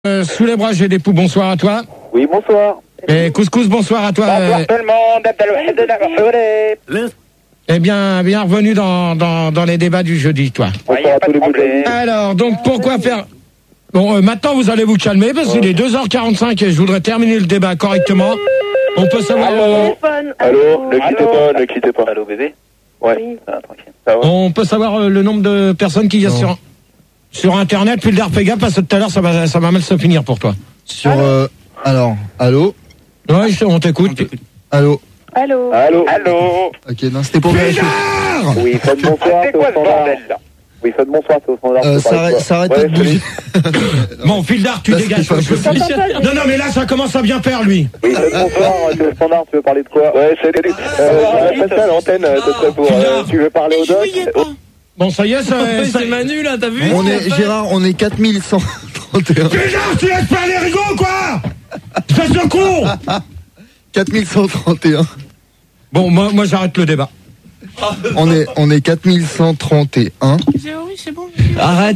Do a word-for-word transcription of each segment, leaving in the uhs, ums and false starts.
Euh, sous les bras, j'ai des poux, bonsoir à toi. Oui, bonsoir. Et Couscous, bonsoir à toi. Bonsoir euh... tout le monde. Eh bien, bienvenue dans, dans, dans les débats du jeudi, toi. Ouais, y a pas de problème. Alors, donc, pourquoi faire... Bon, euh, maintenant, vous allez vous calmer, parce qu'il est deux heures quarante-cinq et je voudrais terminer le débat correctement. On peut savoir... Allô, Allô, Allô, ne quittez pas, ne quittez pas. Allô, bébé? Ouais, Oui. ah, tranquille. Ça va? On peut savoir euh, le nombre de personnes qu'il y a sur, sur Internet, puis le dar, fais gaffe, parce que tout à l'heure, ça va, ça va mal se finir pour toi. Sur euh, alors, allô, Ouais, je- on t'écoute. allô. Allô. Allô, allô. Ok, non, c'était pour vérifier. Oui, faites bonsoir, C'est c'est au quoi ce standard. bordel là? Oui, faites bonsoir, c'est au standard. Euh, c'est pareil, s'arrête, quoi. s'arrête Ouais, pas de bouger. Bon, Fildar, tu Là, dégages. c'est pas je peux possible. plus. Non, non, mais là, ça commence à bien faire, lui. Oui, faites bonsoir, c'est au standard, tu veux parler de quoi? Ouais, c'est... Euh, je passe ça à l'antenne, ce serait pour... euh, tu veux parler au doc? Bon, ça y est, ça... ça... C'est Manu là, t'as vu? On est Gérard, on est quatre mille cent trente et un. Fildar, tu laisses pas les rigots, quoi. Fais ce con. quatre mille cent trente et un. Bon, moi, moi j'arrête le débat. On est on est quatre mille cent trente et un. Oui, c'est bon. Arrête.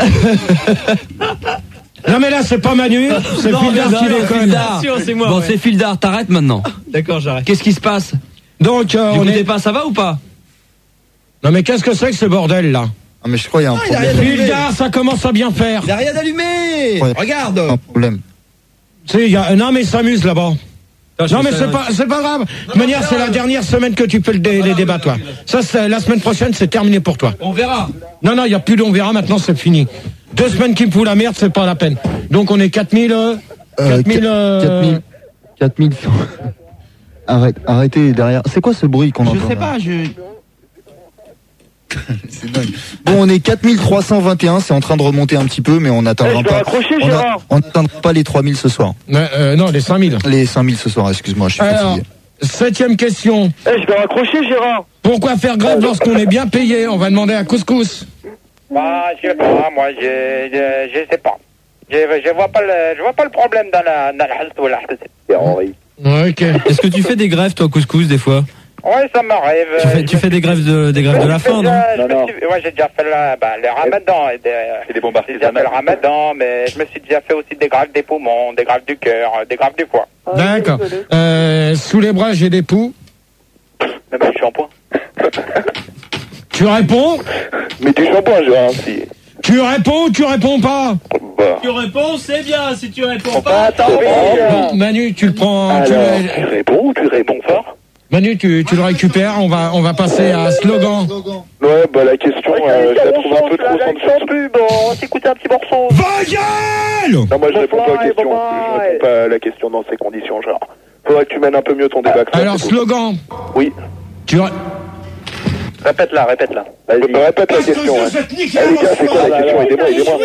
Non, mais là, c'est pas Manu, c'est Non, Fildar non, qui non, déconne. Fildar. Sûr, c'est moi, Bon, ouais. c'est Fildar, t'arrêtes maintenant. D'accord, j'arrête. Qu'est-ce qui se passe? Donc, euh, Du on coup, est... t'es pas, ça va ou pas? Non, mais qu'est-ce que c'est que ce bordel, là? Ah mais je crois qu'il y a un il a rien problème. Fildar, ça commence à bien faire. Il a rien allumé. Ouais. Regarde. Un problème. Tu sais, il y a... Non, mais il s'amuse, là-bas. Non, mais c'est pas, c'est pas grave. De toute manière, c'est la dernière semaine que tu fais le dé- les débats, toi. Ça, c'est la semaine prochaine, c'est terminé pour toi. On verra. Non, non, il n'y a plus de on verra, maintenant, c'est fini. Deux semaines qui me foutent la merde, c'est pas la peine. Donc, on est quatre mille... Euh, Euh, quatre mille... euh, quatre mille. quatre mille cent. Arrête, arrêtez derrière. C'est quoi ce bruit qu'on entend? Je sais là pas, je. C'est dingue. Bon, on est quatre mille trois cent vingt et un, c'est en train de remonter un petit peu, mais on n'atteindra Eh, je dois pas. raccrocher, on a- Gérard. on n'atteindra pas les trois mille ce soir. euh, euh, non, les cinq mille. Les cinq mille ce soir, excuse-moi, je suis Alors, fatigué. septième question. Eh, je vais raccrocher, Gérard. Pourquoi faire grève lorsqu'on est bien payé? On va demander à Couscous. Bah, je sais pas, moi, je, je, je sais pas. Je, je vois pas le, je vois pas le problème dans la, dans la halte ou la halte. C'est Henri. Ouais, ok. Est-ce que tu fais des grèves, toi, Couscous, des fois? Ouais, ça m'arrive. Tu fais, tu fais des grèves de, des grèves de la faim, non? Non, non. Ouais, j'ai déjà fait la, bah, le ramadan. et des- C'est des bombes J'ai déjà fait le ramadan, mais je me suis déjà fait aussi des grèves des poumons, des grèves du cœur, des grèves du foie. D'accord. Euh, sous les bras, j'ai des poux. Même du shampoing. Tu réponds? Mais du shampoing, Gérard, si. Tu réponds ou tu réponds pas? Bah. Tu réponds, c'est bien. Si tu réponds Pas pas, attends, Bon, Manu, tu le prends. Tu Alors, le- tu réponds ou tu réponds fort? Manu, tu, tu le récupères. On va, on va passer à slogan. Ouais, bah la question, euh, je la trouve un peu trop sans pub. On va s'écouter un petit morceau. Va gueule! Non, moi je réponds pas aux Bye, questions. bye. Je réponds pas à la question dans ces conditions, genre. Faudrait que tu mènes un peu mieux ton débat que ça. Alors, c'est tout. slogan. Oui. Tu ré- Répète-la, répète-la. Vas-y. Répète la question. hein. Eh les gars, c'est quoi la question? Aidez-moi, aidez-moi.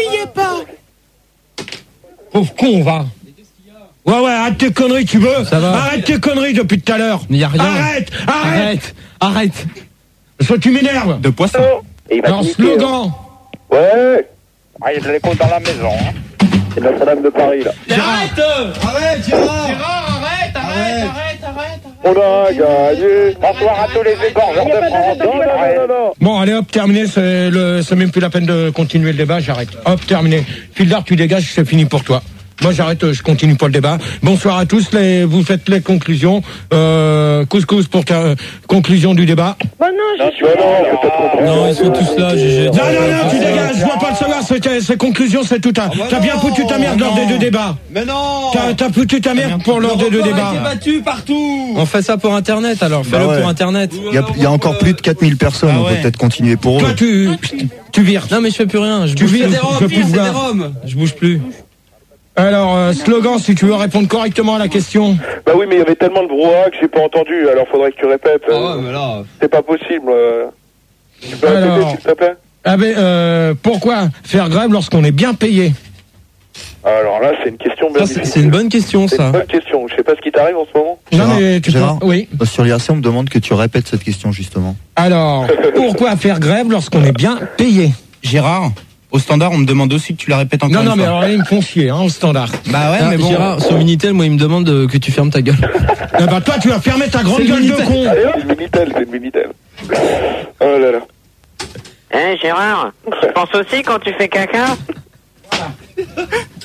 Pauvre con, va. Ouais, ouais, arrête tes conneries, tu veux? Ça va. Arrête tes conneries depuis tout à l'heure. Il y a rien. Arrête, arrête. Arrête. Arrête. Parce que tu m'énerves. De poisson. Et il va Alors, te niquer, slogan. hein. Ouais. Ah, je l'écoute dans la maison. Hein. C'est Notre-Dame de Paris, là. arrête. Arrête, Gérard. Gérard, arrête, arrête, arrête, arrête. On a gagné. Bonsoir à tous les égorgeurs de France. Non, non, non, non, non. Bon, allez, hop, terminé. C'est le, c'est même plus la peine de continuer le débat. J'arrête. Hop, terminé. Fildar, tu dégages, c'est fini pour toi. Moi, j'arrête, euh, je continue pas le débat. Bonsoir à tous. Les, vous faites les conclusions. Euh, Couscous pour euh, conclusion du débat. Bah non, je Non, suis. tu vois, non, faut pas trop- Non, ils sont tous là, G G. Non, non, non, tu dégages. Je veux pas le savoir. C'est, c'est conclusion, c'est tout. T'as, t'as bien foutu ta merde lors des deux débats. Mais non. T'as, t'as foutu ta merde pour lors des deux Le record a débats. été battu partout. On fait ça pour Internet, alors. Fais-le Bah ouais. pour Internet. Il y a, il y a encore plus de quatre mille personnes, Ah on peut ouais. peut-être continuer pour Toi, eux. tu, tu vires. Non, mais je fais plus rien. Je Tu bouge vis- plus. je peux plus c'est des voir. roms. Je bouge plus. Alors, euh, slogan, si tu veux répondre correctement à la question. Bah oui, mais il y avait tellement de brouhaha que j'ai pas entendu, alors faudrait que tu répètes. Ah Euh, ouais, mais là. C'est pas possible. euh. Tu peux Alors. répéter, s'il te plaît? Ah ben, euh, pourquoi faire grève lorsqu'on est bien payé? Alors là, c'est une question bien Ça, c'est, difficile. c'est une bonne question, C'est ça. une bonne question. Je sais pas ce qui t'arrive en ce moment. Non, Gérard, mais tu Gérard. peux- Oui. Euh, Sur l'I R C, on me demande que tu répètes cette question, justement. Alors, pourquoi faire grève lorsqu'on est bien payé? Gérard, au standard, on me demande aussi que tu la répètes encore Non, non, une mais fois. alors là, ils me font chier, hein, au standard. Bah ouais, Ah, mais bon. Gérard, sur Minitel, moi, il me demande euh, que tu fermes ta gueule. Ah bah, toi, tu vas fermer ta grande C'est gueule de Minitel. con. C'est une Minitel, c'est une Minitel. Oh là là. Hein, Gérard, tu penses aussi quand tu fais caca?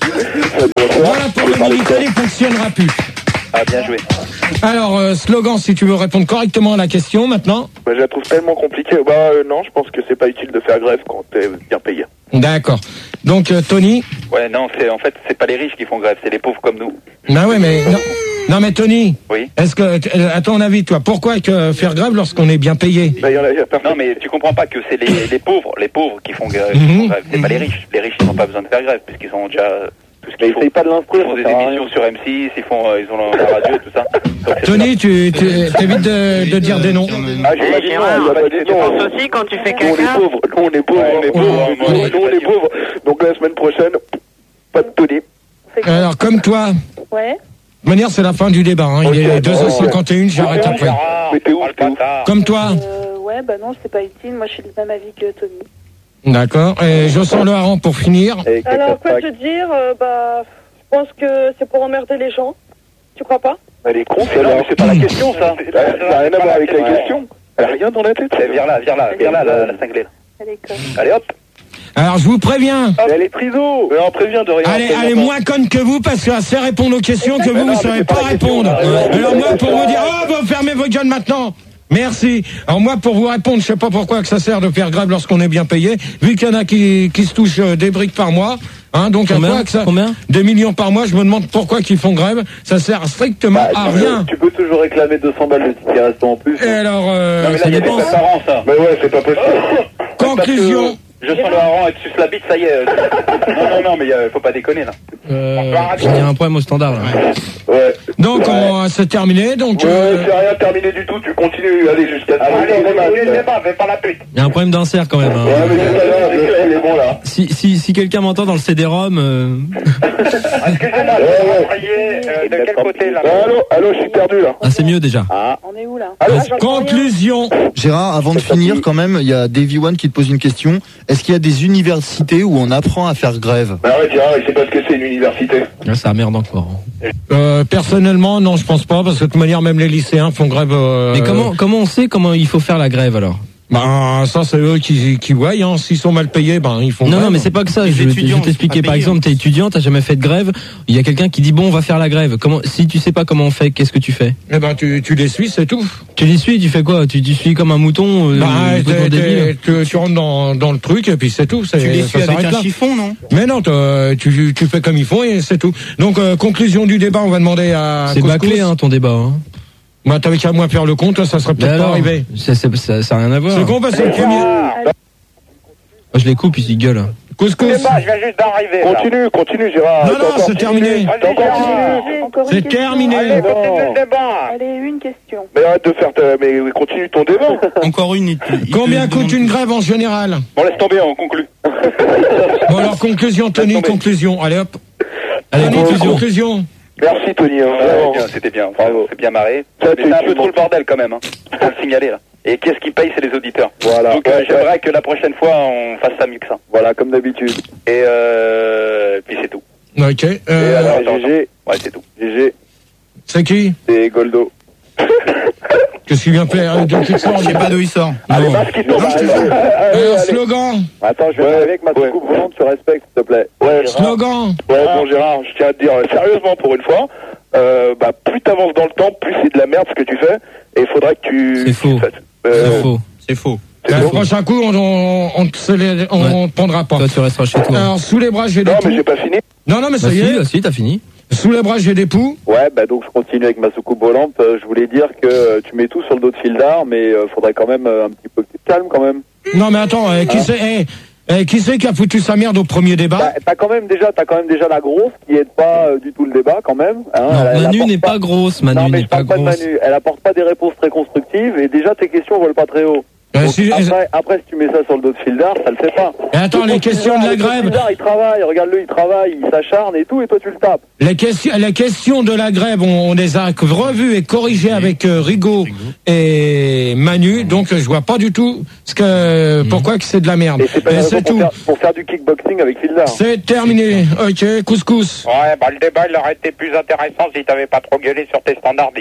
Voilà pour le Minitel, il fonctionnera plus. Ah, bien joué. Alors, euh, slogan, si tu veux répondre correctement à la question maintenant. Bah, je la trouve tellement compliquée. Bah euh, non, je pense que c'est pas utile de faire grève quand t'es bien payé. D'accord. Donc, euh, Tony. Ouais, non, c'est en fait, c'est pas les riches qui font grève, c'est les pauvres comme nous. Bah ouais, mais non, non mais Tony. Oui. Est-ce que, à ton avis, toi, pourquoi que faire grève lorsqu'on est bien payé? Bah, y en a, y a personne. Non, mais tu comprends pas que c'est les, les pauvres, les pauvres qui font grève. Mhm. qui font grève. C'est pas les riches. Les riches, ils n'ont pas besoin de faire grève puisqu'ils ont déjà tout ce Mais qu'il faut. essaye pas de Ils l'instruire. font des ça sert à émissions rien. sur M six, ils font, euh, ils ont la radio, tout ça. Donc, c'est Tony, tu, tu t'évites de, de dire des noms. Ah, j'ai pas dit non, il y a pas dit non. aussi quand tu fais Nous on est pauvres, nous on est pauvres, on est pauvres, ouais, nous, ouais, nous, on est pauvres. Donc la semaine prochaine, pas de Tony. Alors, comme toi. Ouais. De manière, c'est la fin du débat. Hein. Il est Ok, deux heures cinquante et une, j'arrête après. Mais t'es où, t'es où Comme toi. Euh, ouais, bah non, c'est pas utile. Moi, je suis du même avis que Tony. D'accord. Et je sens le hareng pour finir. Alors, quoi te dire euh, Bah, je pense que c'est pour emmerder les gens. Tu crois pas? Elle est con, Mais non, mais c'est pas la question, ça. Ça n'a rien à voir avec la question. Elle a rien dans la tête. Eh, viens là, viens là, viens là, la, la cinglée. Elle est conne. Allez hop. Alors, je vous préviens. Elle est triso. Mais on prévient de rien. Allez, allez, moins conne que vous, parce qu'elle sait répondre aux questions que vous, vous savez pas répondre. Alors moi, pour vous dire, oh, vous fermez vos gueules maintenant. Merci. Alors moi, pour vous répondre, je sais pas pourquoi que ça sert de faire grève lorsqu'on est bien payé, vu qu'il y en a qui, qui se touchent des briques par mois, hein, donc à Combien quoi que ça, Combien des millions par mois, je me demande pourquoi qu'ils font grève, ça sert strictement Bah, à tu, rien. peux, tu peux toujours réclamer deux cents balles de ticket resto en plus. Et alors, euh, Non, mais là, ça il y a des dépend. parents, ça. Mais ouais, c'est pas possible. Conclusion. Je sens le hareng et tu suces la bite, ça y est. Non, non, non, mais euh, faut pas déconner, là. Euh, il y a un problème au standard, là. Ouais. Donc, on, c'est terminé, donc, Ouais, euh, c'est rien terminé du tout, tu continues, allez jusqu'à Allez, allez, le débat, fais pas la pute. Il y a un problème d'insert, quand même. Hein. Ouais, mais c'est pas grave, il est bon là. Si, si, si quelqu'un m'entend dans le C D-ROM, euh... Excusez-moi, je vais m'envoyer euh, de quel côté, là? Allô, allô, je suis perdu là. ah, c'est mieux déjà. On est où là? Allô, conclusion. Gérard, avant de finir, quand même, il y a Davy One qui te pose une question. Est-ce qu'il y a des universités où on apprend à faire grève? Bah ouais, Gérard, il sait pas ce que c'est une université. Là, ça merde encore. hein. Euh, personnellement, non, je pense pas, parce que de toute manière, même les lycéens font grève. Euh, Mais comment, comment on sait comment il faut faire la grève, alors? Ben, ça, c'est eux qui, qui voient, hein. S'ils sont mal payés, ben, ils font Non, grève. non, mais c'est pas que ça. Les Je, je vais étudiants t'expliquer. sont pas Par payés. exemple, t'es étudiant, t'as jamais fait de grève. Il y a quelqu'un qui dit bon, on va faire la grève. Comment, si tu sais pas comment on fait, qu'est-ce que tu fais? Eh ben, tu, tu les suis, c'est tout. Tu les suis, tu fais quoi? Tu, tu suis comme un mouton, euh, Bah, complètement t'es- débile. t'es- tu, tu rentres dans, dans le truc, et puis c'est tout. C'est- Tu les ça suis avec s'arrête un là. chiffon, non? Mais non, t'as- tu, tu fais comme ils font, et c'est tout. Donc, euh, conclusion du débat, on va demander à C'est Couscous. bâclé, hein, ton débat. Hein. Bah, t'avais qu'à moins faire le compte, ça serait Mais peut-être pas alors, arrivé. c'est- c'est- ça, ça a rien à voir. C'est con, parce que c'est le premier. Moi, je les coupe, ils gueulent. Couscous. Je sais pas, je viens juste d'arriver, là. Continue, continue, Gérard. Non, T'as non, encore c'est dix terminé. minutes. T'as Allez, encore dix Gérard. minutes. Encore C'est une question. terminé. Allez, continue le débat. Allez, une question. Mais arrête de faire ta... Mais continue ton débat. Encore une. il te- il te Combien demande- coûte une grève en général? Bon, laisse tomber, on conclut. Bon, alors, conclusion, Tony, conclusion. Allez, hop. Allez, Tony, conclusion. conclusion. Merci, Tony. hein, Ouais, vraiment. bien, c'était bien. Enfin, Bravo. c'est bien marré. Ça, Mais tu- c'est un tu peu trop montres. le bordel quand même. Hein. Je peux le signaler là. Et qu'est-ce qui paye, c'est les auditeurs. Voilà. Donc euh, Ouais, j'aimerais que la prochaine fois on fasse ça mieux que ça. Voilà, comme d'habitude. Et euh, puis c'est tout. Ok. Et Euh, alors, attends, G G, Ouais, c'est tout. G G, c'est qui? c'est Goldo. Qu'est-ce qu'il vient faire? euh, de qui sort, Je sais pas d'où il sort. Allez, Non. masque qui tombe. Non, je te Allez, jure. allez, Euh, allez. slogan. Attends, je vais arriver avec ma soucoupe volante, tu respectes, s'il te plaît. Ouais, Slogan. Ouais, bon Gérard, je tiens à te dire euh, sérieusement pour une fois, euh, bah plus t'avances dans le temps, plus c'est de la merde ce que tu fais, et il faudrait que tu. C'est faux. tu fasses. C'est Euh, faux. C'est faux. Le faux. prochain coup, on, on, on, te les- on, Ouais. on te prendra pas. Toi, tu resteras chez toi. Alors, sous les bras, j'ai des Non, poux. mais j'ai pas fini. Non, non, mais ça Bah y si, est. bah si, t'as fini. Sous les bras, j'ai des poux. Ouais, bah donc je continue avec ma soucoupe volante. Euh, je voulais dire que euh, tu mets tout sur le dos de Fildar, mais euh, faudrait quand même euh, un petit peu que tu te calmes quand même. Non, mais attends, euh, qui c'est eh, eh, qui c'est qui a foutu sa merde au premier débat? Bah, t'as quand même déjà, t'as quand même déjà la grosse qui aide pas euh, du tout le débat quand même. Hein, Non, elle- elle Manu apporte n'est pas grosse. Manu non mais n'est je parle pas pas de grosse. Manu. Elle apporte pas des réponses très constructives et déjà tes questions volent pas très haut. Euh, Donc, si- après, après, si tu mets ça sur le dos de Fildar, ça le fait pas. Et attends, Le les dos de questions de la Fildar, le dos grève. Fildar, il travaille, regarde-le, il travaille, il s'acharne et tout, et toi tu le tapes. Les questions, les questions de la grève, on, on les a revues et corrigées avec euh, Rigaud et Manu, donc euh, je vois pas du tout ce que, pourquoi que c'est de la merde. Et c'est pas une Et raison c'est pour tout. faire, pour faire du kickboxing avec Fildar. C'est terminé. Ok, couscous. Ouais, bah le débat il aurait été plus intéressant si t'avais pas trop gueulé sur tes standardistes.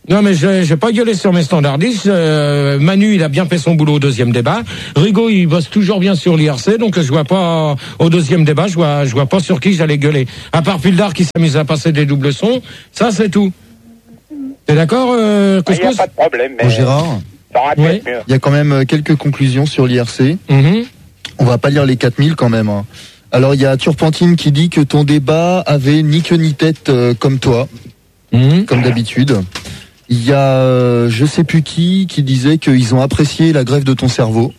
Non, mais j'ai, j'ai pas gueulé sur mes standardistes. Euh, Manu, il a bien fait son boulot au deuxième débat. Rigaud, il bosse toujours bien sur l'I R C, donc je vois pas, au deuxième débat, je vois, je vois pas sur qui j'allais gueuler. À part Fildar qui s'amuse à passer des doubles sons, ça c'est tout. T'es d'accord, euh, Il n'y a Couscous? pas de problème, mais Bon, Gérard, ça aurait pu Ouais. être mieux. il y a quand même quelques conclusions sur l'I R C. Mhm. On va pas lire les quatre mille quand même. Hein. Alors il y a Turpentine qui dit que ton débat avait ni queue ni tête euh, comme toi, Mhm. comme d'habitude. Il y a euh, je sais plus qui qui disait qu'ils ont apprécié la grève de ton cerveau.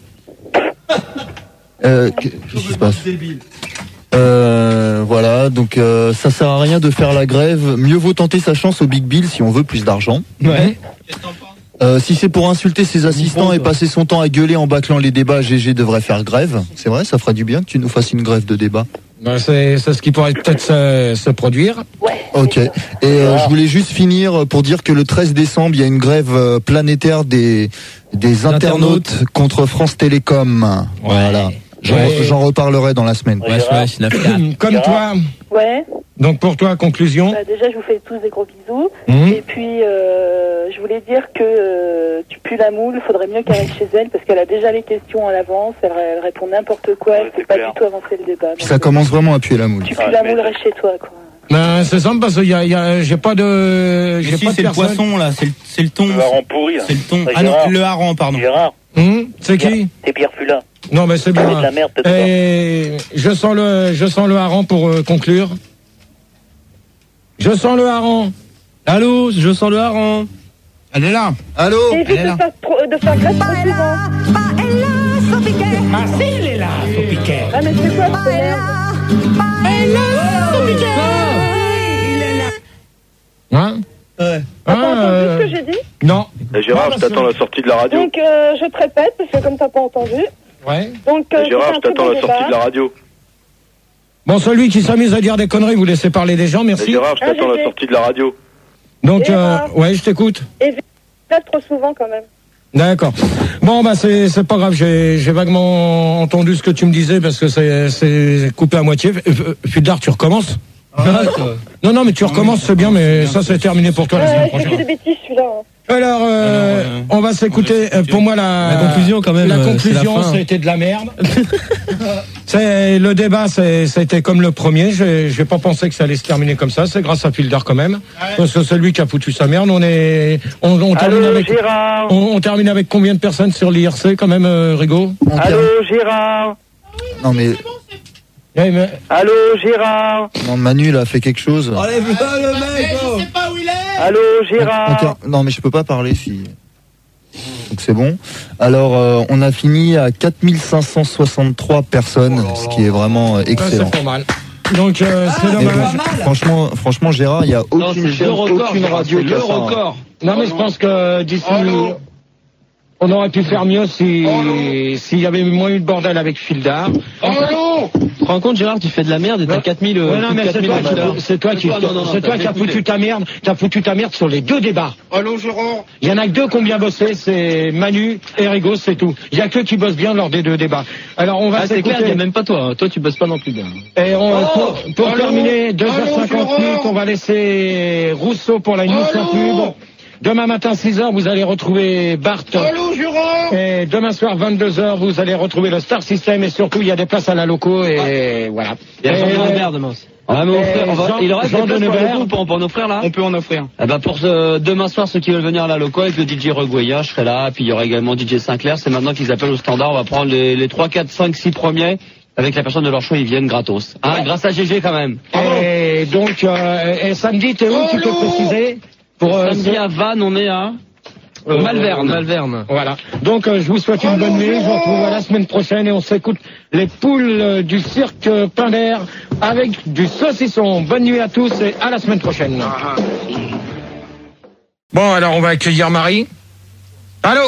Euh, que- qu'est-ce qui se passe? Euh, voilà, donc euh, ça sert à rien de faire la grève. Mieux vaut tenter sa chance au Big Bill si on veut plus d'argent. Ouais. Euh, si c'est pour insulter ses assistants et passer son temps à gueuler en bâclant les débats, G G devrait faire grève. C'est vrai, ça ferait du bien que tu nous fasses une grève de débat. Ben, c'est, c'est ce qui pourrait peut-être se, se produire. Ok. Et euh, je voulais juste finir pour dire que le treize décembre, il y a une grève euh, planétaire des des internautes contre France Télécom. Voilà. J'en, Ouais. j'en reparlerai dans la semaine. Wesh, wesh, la flamme. Comme toi. Ouais. Donc pour toi, conclusion. Bah, déjà, je vous fais tous des gros bisous. Mhm. Et puis, euh, je voulais dire que euh, tu pues la moule, faudrait mieux qu'elle reste chez elle, parce qu'elle a déjà les questions à l'avance, elle, elle répond n'importe quoi, elle Ouais, ne c'est fait pas clair. du tout avancer le débat. Puis Donc, ça commence vraiment à puer la moule. tu Ah, pues la mais- moule, reste chez toi, quoi. Ben, c'est simple parce que y a, y a, j'ai pas de, Mais j'ai si, pas de c'est le personne. poisson, là, c'est le, c'est le thon. Le hareng pourri, là. C'est le thon. Ouais, Ah non, Gérard. le hareng, pardon. Gérard, Hum, c'est qui? c'est Pierre Fulin. Non, mais c'est C'est bien. de la merde, peut-être pas. Et je sens le, je sens le hareng pour euh, conclure. Je sens le hareng. Allô, je sens le hareng. Elle est là. Allô? Et évite est de là. faire, trop, de faire grève trop souvent. Ah si, il est là, faut piquer. Ah, mais c'est quoi cette merde? Hein? Ouais. T'as pas Ah, entendu euh, ce que j'ai dit? non. Eh, Gérard, Non, je t'attends parce la sortie de la radio. Donc, euh, je te répète, parce que comme t'as pas entendu. Ouais. Donc, euh, Eh, Gérard, c'est je un très t'attends bon la sortie débat. de la radio. Bon, celui qui s'amuse à dire des conneries, vous laissez parler des gens, Eh, merci. Gérard, je Ah, t'attends j'ai la fait. sortie de la radio. Donc, Et euh, Gérard. ouais, je t'écoute. Évite de faire trop souvent, quand même. D'accord. Bon, bah c'est c'est pas grave. J'ai j'ai vaguement entendu ce que tu me disais parce que c'est c'est coupé à moitié. F- Fildar, tu recommences? Non, non, mais tu recommences, c'est bien, mais ça c'est terminé pour toi la semaine Euh, je fais que prochaine. des bêtises, celui-là. hein. Alors, euh, Alors, euh, on va s'écouter. on va euh, Pour moi, la, La conclusion, quand même, La euh, conclusion, c'est la fin. c'était de la merde. C'est le débat, c'est c'était comme le premier. J'ai j'ai pas pensé que ça allait se terminer comme ça. C'est grâce à Fildar quand même, parce que c'est lui qui a foutu sa merde. On est, on, on termine Allô, avec, Gérard. on, on termine avec combien de personnes sur l'I R C quand même, euh, Rigaud? On Allô, termine- Gérard. Non mais Eh, mais- Allô, Gérard. non, Manu là a fait quelque chose. Enlève-le, le mec. oh. Allô, On- on Gérard. ter- Non mais je peux pas parler si. Donc c'est bon. Alors euh, on a fini à quatre mille cinq cent soixante-trois personnes, ce qui est vraiment euh, ça, excellent. c'est pas mal. Donc, euh, c'est Mais dommage. bon, franchement, franchement Gérard, il y a aucune chaîne, aucune radio qui a ça, hein. Non, mais je pense que d'ici, on aurait pu faire mieux si, s'il y avait moins eu de bordel avec Fildar. Tu te rends compte, Gérard, tu fais de la merde et t'as quatre mille, euh, Ouais, non, plus de mais c'est quatre mille toi, qui, auditeurs. c'est toi qui, Non, non, non, c'est toi t'as qui as écouté. foutu ta merde, t'as foutu ta merde sur les deux débats. Allô, Gérard? Il y en a que deux qui ont bien bossé, c'est Manu et Rigaud, c'est tout. Il y a que qui bossent bien lors des deux débats. Alors on va Ah, c'est clair, il y a s'écouter. même pas toi. hein. Toi, tu bosses pas non plus bien. Et on, Oh, pour pour allô, terminer, deux heures allô, cinquante-huit, Gérard. on va laisser Rousseau pour la news sans Allô. pub. Demain matin, six heures, vous allez retrouver Bart. Allô, Gérard? Et demain soir, vingt-deux heures, vous allez retrouver le Star System. Et surtout, il y a des places à la loco. Et voilà. Il y a Jean Et- Denebert demain aussi. On va m'offrir- on va- Jean- il aurait Jean des places pour Denebert. le groupe, on peut en offrir là. On peut en offrir. Eh ben pour ce, demain soir, ceux qui veulent venir à la loco avec le D J Regoya, je serai là. Puis il y aura également D J Sinclair. C'est maintenant qu'ils appellent au standard. On va prendre les, les trois, quatre, cinq, six premiers. Avec la personne de leur choix, ils viennent gratos. Hein, grâce à G G quand même. Et donc, euh, et samedi, t'es où, tu peux Allô. préciser? Pour, euh, Samedi à Vannes, on est à Euh, Malverne. Malverne. Voilà. Donc, euh, je vous souhaite une bonne nuit. Je vous retrouve la semaine prochaine et on s'écoute les poules euh, du cirque euh, Pinder avec du saucisson. Bonne nuit à tous et à la semaine prochaine. Bon, alors on va accueillir Marie. Allô?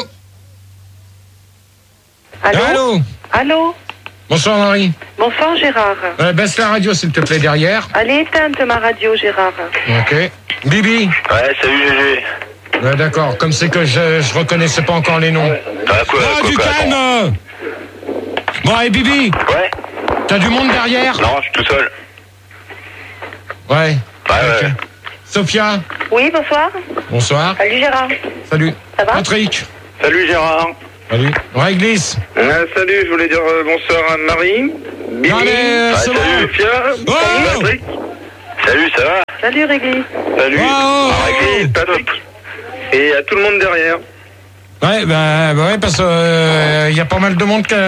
Allô? Allô? Allô? Bonsoir Marie. Bonsoir, Gérard. Euh, baisse la radio s'il te plaît derrière. Allez, éteinte ma radio, Gérard. Ok. Bibi. Ouais, salut G G. Ouais, d'accord. Comme c'est que je, je reconnaissais pas encore les noms. Ah, quoi, Ah, quoi, du quoi, calme. Bon, et Bibi, Ouais. t'as du monde derrière? Non, je suis tout seul. Ouais. Ouais, ouais. Sophia, Oui, bonsoir. Bonsoir. Salut Gérard. Salut. Ça va? Patrick. Salut Gérard. Salut. Réglisse. Euh, salut, je voulais dire euh, bonsoir à Marie. Bibi. Allez, Ah, c'est salut bon. Sophia. Oh Salut Patrick. Salut, ça va? Salut Réglis. Salut. Oh, Ah, Réglisse, Patrick. Et à tout le monde derrière. Ouais, bah, bah ouais, parce qu'il euh, y a pas mal de monde qui...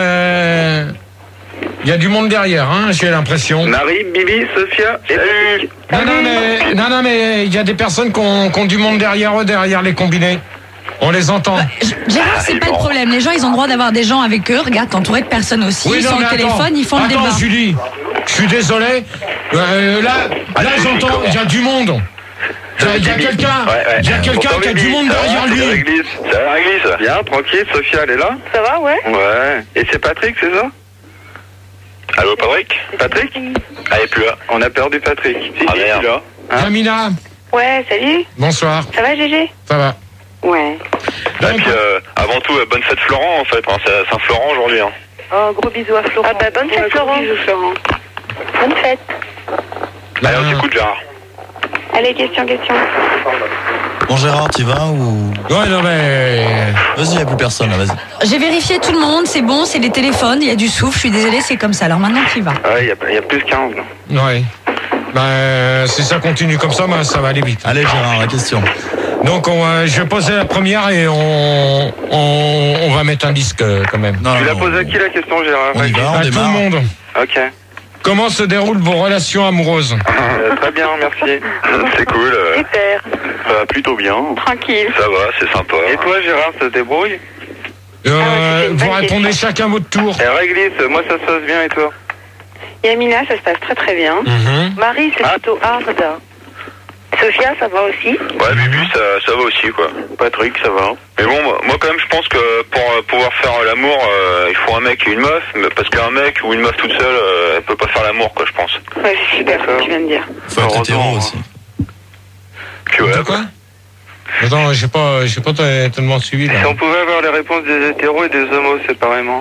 Il y a du monde derrière, hein, j'ai l'impression. Marie, Bibi, Sophia et Patrick. Non, non, mais non, non, mais il y a des personnes qui ont, qui ont du monde derrière eux, derrière les combinés. On les entend. Gérard, c'est pas le problème. Les gens, ils ont le droit d'avoir des gens avec eux. Regarde, t'es entouré de personnes aussi. Oui, Ils non, sont au mais attends. téléphone, ils font le Attends, débat. Julie, je suis désolé. Euh, là, là, j'entends, il y a du monde. Il y a, il y a quelqu'un, il y a quelqu'un qui a du monde derrière lui. Ça va, Réglisse? Bien, tranquille, Sophia, elle est là? Ça va, ouais? Ouais. Et c'est Patrick, c'est ça? Allô, Patrick? Patrick? Ah, il est plus là. On a perdu Patrick. Si, Ah, si, merde. là. Hein? Amina, Ouais, salut. bonsoir. Ça va, Gégé? Ça va. Ouais. Et puis, euh, avant tout, euh, bonne fête Florent, en fait. Hein, c'est à Saint-Florent aujourd'hui. Hein. Oh, gros bisous à Florent. Ah bah, bonne fête, Florent. Gros bisous, Florent. Bonne fête. Allez, on t'écoute, Gérard. Allez, question, question. Bon Gérard, tu vas ou... Ouais, non, mais... Vas-y, il n'y a plus personne, là, vas-y. J'ai vérifié tout le monde, c'est bon, c'est les téléphones, il y a du souffle, je suis désolée, c'est comme ça. Alors maintenant, tu y vas. Ouais, il y, a- y a plus quinze. là. Ouais. Ben, si ça continue comme ça, ben, ça va aller vite. Allez Gérard, la question. Donc, on, euh, je vais poser la première et on, on, on va mettre un disque euh, quand même. Non, Tu non, l'as non. posé à qui la question, Gérard? On y va, on À tout le démarre. monde. Ok. Comment se déroulent vos relations amoureuses? Euh, très bien, merci. C'est cool. euh, Super. ça va plutôt bien. Tranquille. Ça va, c'est sympa. Et toi, Gérard, ça se débrouille? Euh, Ah, c'était une vous bonne répondez question. chacun votre tour. Et Réglisse, moi, ça se passe bien, et toi? Yamina, ça se passe très très bien. Mhm. Marie, c'est Ah. plutôt hard. Sophia, ça va aussi? Ouais, Bibi, ça, ça va aussi, quoi. Patrick, ça va? Mais bon, moi, moi, quand même, je pense que pour euh, pouvoir faire euh, l'amour, euh, il faut un mec et une meuf. Mais parce qu'un mec ou une meuf toute seule, euh, elle peut pas faire l'amour, quoi, je pense. Ouais, c'est super ce que tu viens de dire. Faut être hétéro Heureusement, aussi. Puis ouais, De quoi? Attends, j'ai pas, j'ai pas t- tellement suivi, Si là. on pouvait avoir les réponses des hétéros et des homos séparément.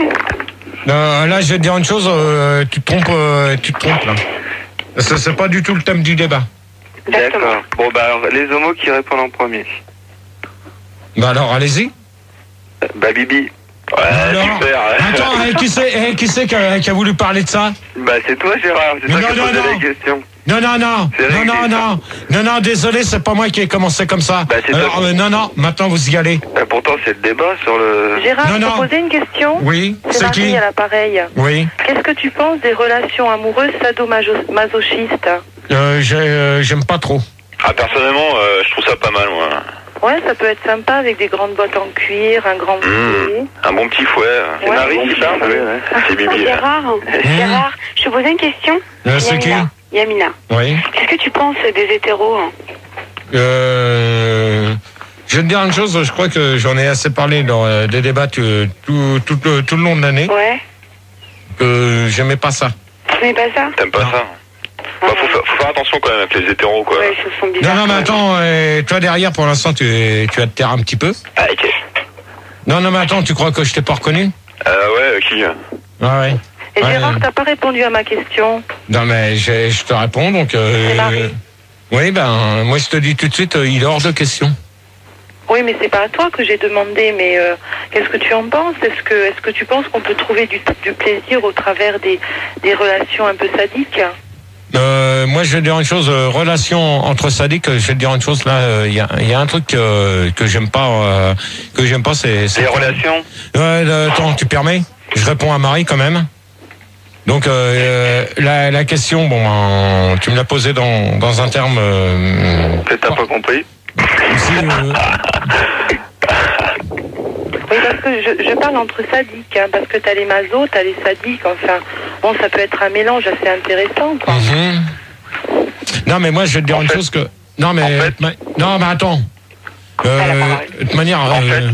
Euh, là, je vais te dire une chose, euh, tu te trompes, euh, tu te trompes, là. Ça, c'est pas du tout le thème du débat. Exactement. D'accord. Bon, bah, alors, les homos qui répondent en premier. Bah alors, allez-y. Euh, Bah, Bibi. Ouais, Alors, super. attends, eh, qui c'est, eh, qui c'est qui a, qui a voulu parler de ça? Bah, c'est toi, Gérard. C'est toi Non, qui as non, posé non. les questions. Non, non, non, C'est non, réglé, non, ça. non, non, non, désolé, c'est pas moi qui ai commencé comme ça. Bah, c'est Alors, toi. euh, non, non, maintenant vous y allez. Bah, pourtant, c'est le débat sur le... Gérard, Non, je non. peux poser une question? Oui, C'est c'est Marie qui? à l'appareil. Oui, Qu'est-ce que tu penses des relations amoureuses sadomasochistes? euh, j'ai, euh, j'aime pas trop. Ah, personnellement, euh, je trouve ça pas mal, moi. Ouais, ça peut être sympa avec des grandes bottes en cuir, un grand Mmh. bouclier. Un bon petit fouet. euh. Ouais, Marie bon, qui c'est parle, ça. oui, ouais. C'est Bibi. là. Gérard, Gérard, je te posais une question. Euh, c'est qui? Yamina. Yamina, Oui. qu'est-ce que tu penses des hétéros? hein Euh, je vais te dire une chose, je crois que j'en ai assez parlé dans euh, des débats tout, tout, tout, le- tout le long de l'année, Ouais, que j'aimais pas ça. tu n'aimais pas ça? T'aimes pas Non. ça? Bah, faut, faire, faut faire attention quand même avec les hétéros, quoi. Ouais, ils se sont Non, bizarres. non, mais quand même. attends, euh, toi derrière, pour l'instant, tu, tu vas te taire un petit peu. Ah, ok. Non, non, mais attends, tu crois que je t'ai pas reconnu? Euh, ouais, qui? Ah ouais. Et Ouais. Gérard, t'as pas répondu à ma question. Non, mais je, je te réponds, donc... Euh, C'est Marie. oui, ben, moi, je te dis tout de suite, euh, il est hors de question. Oui, mais c'est pas à toi que j'ai demandé, mais euh, qu'est-ce que tu en penses? Est-ce que, est-ce que tu penses qu'on peut trouver du, du plaisir au travers des, des relations un peu sadiques? Euh, moi, je vais te dire une chose, euh, relation entre sadiques, je vais te dire une chose, là, il y, a, y a un truc euh, que j'aime pas, euh, que j'aime pas, c'est... c'est Les relations? Ouais, euh, attends, tu permets? Je réponds à Marie, quand même. Donc, euh, la, la question, bon, ben, tu me l'as posée dans, dans un terme... Euh, Que t'as pas compris? aussi, euh, Oui, parce que je, je parle entre sadiques, hein, parce que t'as les masos, t'as les sadiques, enfin, bon, ça peut être un mélange assez intéressant, quoi. mhm. Non, mais moi, je vais te dire En une fait- chose que... Non, mais... en fait- ma- Non, mais attends. Euh, Elle a pas de toute manière... En euh,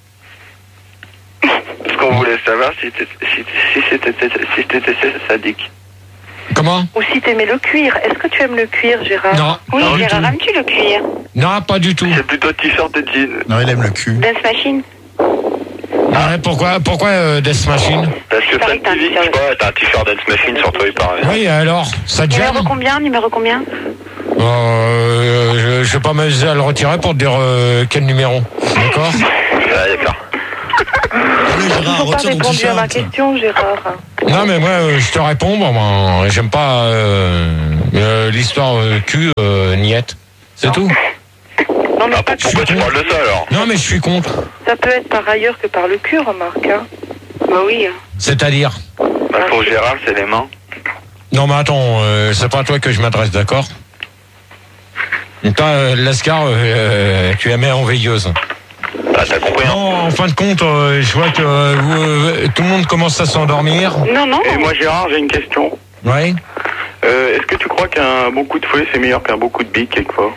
Ce qu'on voulait savoir, si t'étais si, si c'était si t'étais sadique. comment? Ou si t'aimais le cuir. Est-ce que tu aimes le cuir, Gérard? Non. Oui, non, du Gérard, tout. aimes-tu le cuir? Non, pas du tout. C'est plutôt t-shirt et jean. Non, il aime le cul. Dance Machine? Ouais, pourquoi, pourquoi euh, Death Machine? Parce que Pareil, Fat t'as un T V, t-shirt. Ouais, t'as un t-shirt Dance Machine sur toi, il paraît. Oui, alors, ça te Numéro gêne? combien? Numéro combien? Euh, je, je vais pas m'amuser à le retirer pour te dire euh, quel numéro. D'accord? Ouais, d'accord. Allez, Gérard, Tu n'as pas retire ton répondu à ma t-shirt. question, Gérard. Non, mais moi, euh, je te réponds. Bon, ben, j'aime pas euh, euh, l'histoire euh, cul, euh, niette. C'est tout. Non, mais Ah, pas pourquoi tu parles de ça alors? Non, mais je suis contre. ça peut être par ailleurs que par le cul, remarque. Hein. Bah oui. C'est-à-dire? Bah, pour Gérard, c'est les mains. Non, mais attends, euh, c'est pas à toi que je m'adresse, d'accord? Toi, euh, Lascar, euh, tu es mère en veilleuse. Ah, t'as compris, hein? Non, en fin de compte, euh, je vois que euh, vous, euh, tout le monde commence à s'endormir. Non, non. Et moi, Gérard, j'ai une question. Oui. Euh, Est-ce que tu crois qu'un bon coup de fouet, c'est meilleur qu'un bon coup de bite, quelquefois?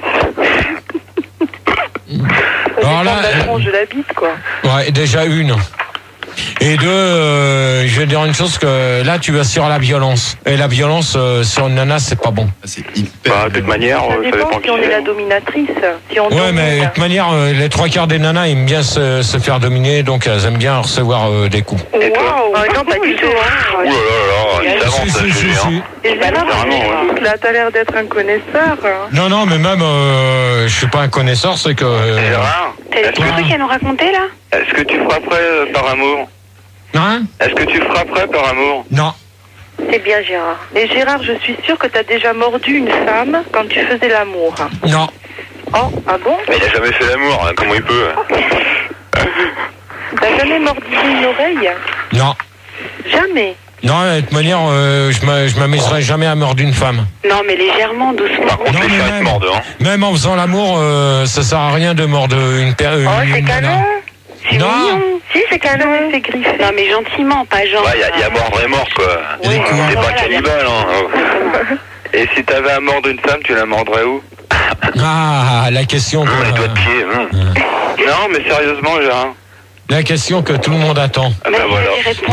Alors là, La tronche de la bite, quoi. ouais, déjà une. Et deux, euh, je vais dire une chose que là, tu vas sur la violence. Et la violence euh, sur une nana, c'est pas bon. C'est hyper. Bah, de toute manière, Ça euh, ça dépend dépend si qui on est c'est. la dominatrice. Si on Ouais, domine. mais de toute manière, euh, les trois quarts des nanas aiment bien se, se faire dominer, donc elles aiment bien recevoir euh, des coups. Et toi? Waouh. Ah, non, pas du tout. Ouh là là là, il s'avance, Si, ça, si, si, Julien. si. Et Gérard, Carrément, ouais. là, t'as l'air d'être un connaisseur. Non, non, mais même, euh, je suis pas un connaisseur, c'est que... euh, Gérard, T'as des trucs à nous raconter, là? Est-ce que tu frapperais euh, par amour? Hein? Est-ce que tu frapperais par amour? Non. C'est bien, Gérard. Et Gérard, je suis sûre que t'as déjà mordu une femme quand tu faisais l'amour. Non. Oh, ah bon? Mais il a jamais fait l'amour, hein, comment il peut? T'as jamais mordu une oreille? Non. Jamais. Non, de toute manière, euh, je m'a- je m'amuserai jamais à mordre une femme. Non, mais légèrement, doucement. Par contre, Non, les mais chiens, ils te même- mordent, hein. Même en faisant l'amour, euh, ça sert à rien de mordre une personne. Oh, c'est canon. C'est Non. mignon. Si, c'est canon. C'est griffé. Non, mais gentiment, pas genre. Ouais, il y a, y a mordre et mort, quoi. Il y a des coups. C'est pas Voilà, cannibale, hein. Oh. Et si t'avais à mordre une femme, tu la mordrais où? Ah, la question que, Hum, les doigts de pied, hum. Non, mais sérieusement, Gérard. la question que tout le monde attend. Ah bah voilà. Bah,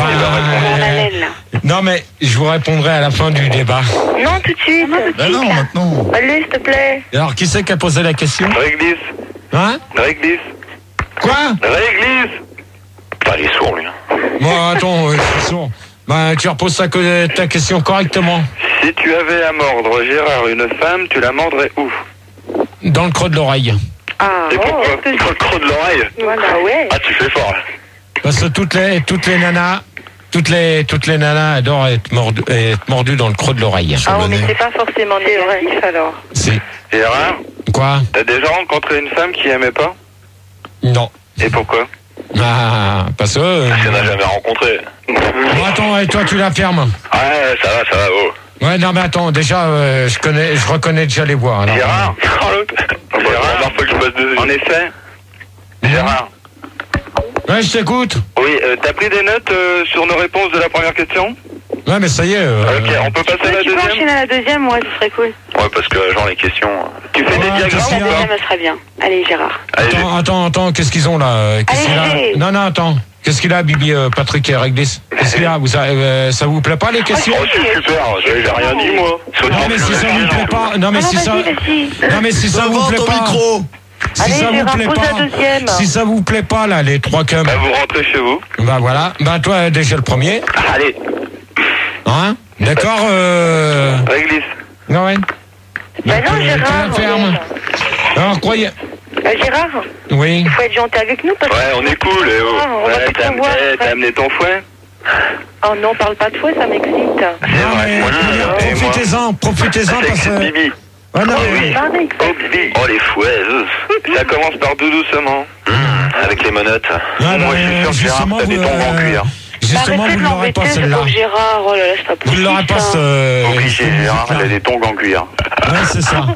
euh, non, mais je vous répondrai à la fin du débat. Non, tout de suite. Bah non, maintenant. Allez, s'il te plaît. Alors, qui c'est qui a posé la question? Réglisse. Hein? Réglisse. Quoi? Réglisse. Putain, il est sourd, lui. hein. Bon, attends, euh, je suis sourd. Bah, tu reposes ta, ta question correctement. Si tu avais à mordre, Gérard, une femme, tu la mordrais où? Dans le creux de l'oreille. Ah, Et oh, pourquoi? est-ce que Dans le creux de l'oreille. Voilà, ouais. Ah, tu fais fort, là. Parce que toutes les, toutes les nanas, toutes les, toutes les nanas adorent être mordues, être mordues dans le creux de l'oreille. Ah, oh, mais c'est pas forcément négatif, alors. C'est, Gérard, quoi? t'as déjà rencontré une femme qui aimait pas? Non. Et pourquoi? Ah, parce que... euh, Tu n'as jamais rencontré. Bon, attends, et toi, tu la fermes. Ouais, ça va, ça va, oh. Ouais, non, mais attends, déjà, euh, je connais, je reconnais déjà les voix. alors. Gérard, Oh, l'autre. Gérard, faut que je passe dessus. en effet, Gérard. Ouais, je t'écoute. Oui, euh, t'as pris des notes euh, sur nos réponses de la première question? Ouais, mais ça y est. euh, Ok, on peut passer à la Tu peux deuxième? enchaîner à la deuxième, ouais, ce serait cool. Ouais, parce que, genre, les questions... Tu fais Ouais, des diagrammes qu'est-ce qu'il y ou a pas? Deuxième, ce serait bien. Allez, Gérard. Allez, Attends, attends, attends, qu'est-ce qu'ils ont là? euh, Qu'est-ce qu'il Allez, a? Non, non, attends. Qu'est-ce qu'il a, Bibi, euh, Patrick et Réglisse? Qu'est-ce qu'il a? Vous, ça, euh, ça vous plaît pas les questions? oh, c'est super, j'ai j'ai rien dit, moi. Non, mais si ça vous plaît pas, non, mais si ça, non, mais si ça vous Devant plaît ton pas, micro. si Allez, ça vous Gérard, plaît pose la pas, deuxième. si ça vous plaît pas là, les trois cums, Bah, vous rentrez chez vous. bah voilà, bah toi déjà le premier, Allez. hein? D'accord, euh, Réglisse. non ouais. Bah Donc, non, euh, tu Gérard. la fermes. Alors croyez, Bah, Gérard, oui. il faut être gentil avec nous parce que. Ouais, on est cool, et oh. Ah, on va Ouais, plus t'as te voir. eh, t'as amené ton fouet? Oh non, parle pas de fouet, ça m'excite. Non, mais, moi, euh, et moi. profitez-en, profitez-en C'est parce que. Bibi. Ah non, Oh, mais- oui. Pareil. Oh, Bibi. Oh, les fouets, eux. Ça commence par tout doucement. Hum, avec les menottes. Ah, bah, Moi, je suis sûr que Gérard, justement, t'as des vous, tongs en euh, cuir. Justement, Arrêtez vous de ne l'aurez pas l'embêter, celle-là. ce Gérard, oh là là, c'est pas Vous ne possible. l'aurez pas ça. ce. Obligé, cette Gérard, musique-là. elle a des tongs en cuir. Ouais, c'est ça.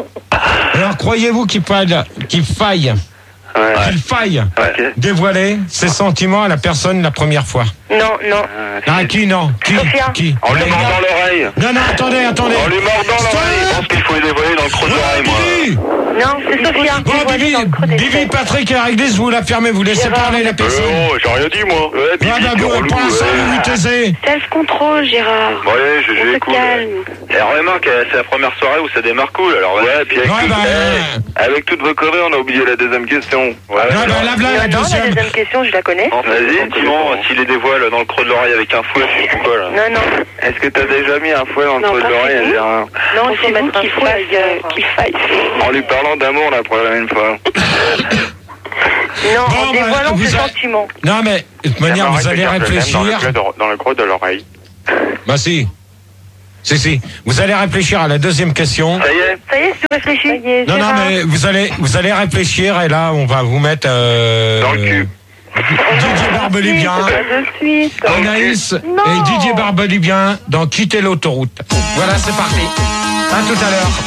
Alors, croyez-vous qu'il faille, qu'il faille, Ouais. qu'il faille Ok. dévoiler ses sentiments à la personne la première fois? Non, non. Ah, qui, non? Qui? Sophia. Qui? En lui Les mordant gars. l'oreille. Non, non, attendez, attendez. En lui mordant Stop. l'oreille. Je pense qu'il faut les dévoiler dans le creux de Ouais, l'oreille, moi. Bibi. Non, c'est Sophia. Bon, Bibi, Bibi, Patrick et Réglisse, vous la fermez, vous laissez parler la personne. Oh, j'ai rien dit, moi. Ouais, Ah bah, vous, pour l'instant, vous vous taisez. Self-control, Gérard. Bon, allez, je On vais se cool. calme. Et remarque, euh, c'est la première soirée où ça démarre cool, alors ouais, puis avec, Ouais, tout- bah, eh, avec toutes vos conneries, on a oublié la deuxième question. Ouais, Ouais, bah, alors, là, là, la Non, la deuxième. deuxième question, je la connais. vas-y, Timon, s'il les dévoile dans le creux de l'oreille avec un fouet, c'est quoi là? Non, non. Est-ce que t'as déjà mis un fouet dans le Non, creux de pas l'oreille, du tout. Gérard? Non, il faut mettre qu'il fasse, euh, qu'il faille. En lui parlant d'amour la première fois. Non, Bon, en bah, dévoilant vous ses a- sentiments. Non, mais de toute manière, vous allez réfléchir. Dans le, creux de- dans le creux de l'oreille. Bah, si. Si, si. Vous allez réfléchir à la deuxième question. Ça y est? Ça y est, tu réfléchis. Ça y est, Non, non, Gérard. mais vous allez, vous allez réfléchir et là, on va vous mettre. Euh, Dans le cul. Didier Barbelivien, Pas de suite. Anaïs Non. et Didier Barbelivien dans Quitter l'autoroute. Voilà, c'est parti. À tout à l'heure.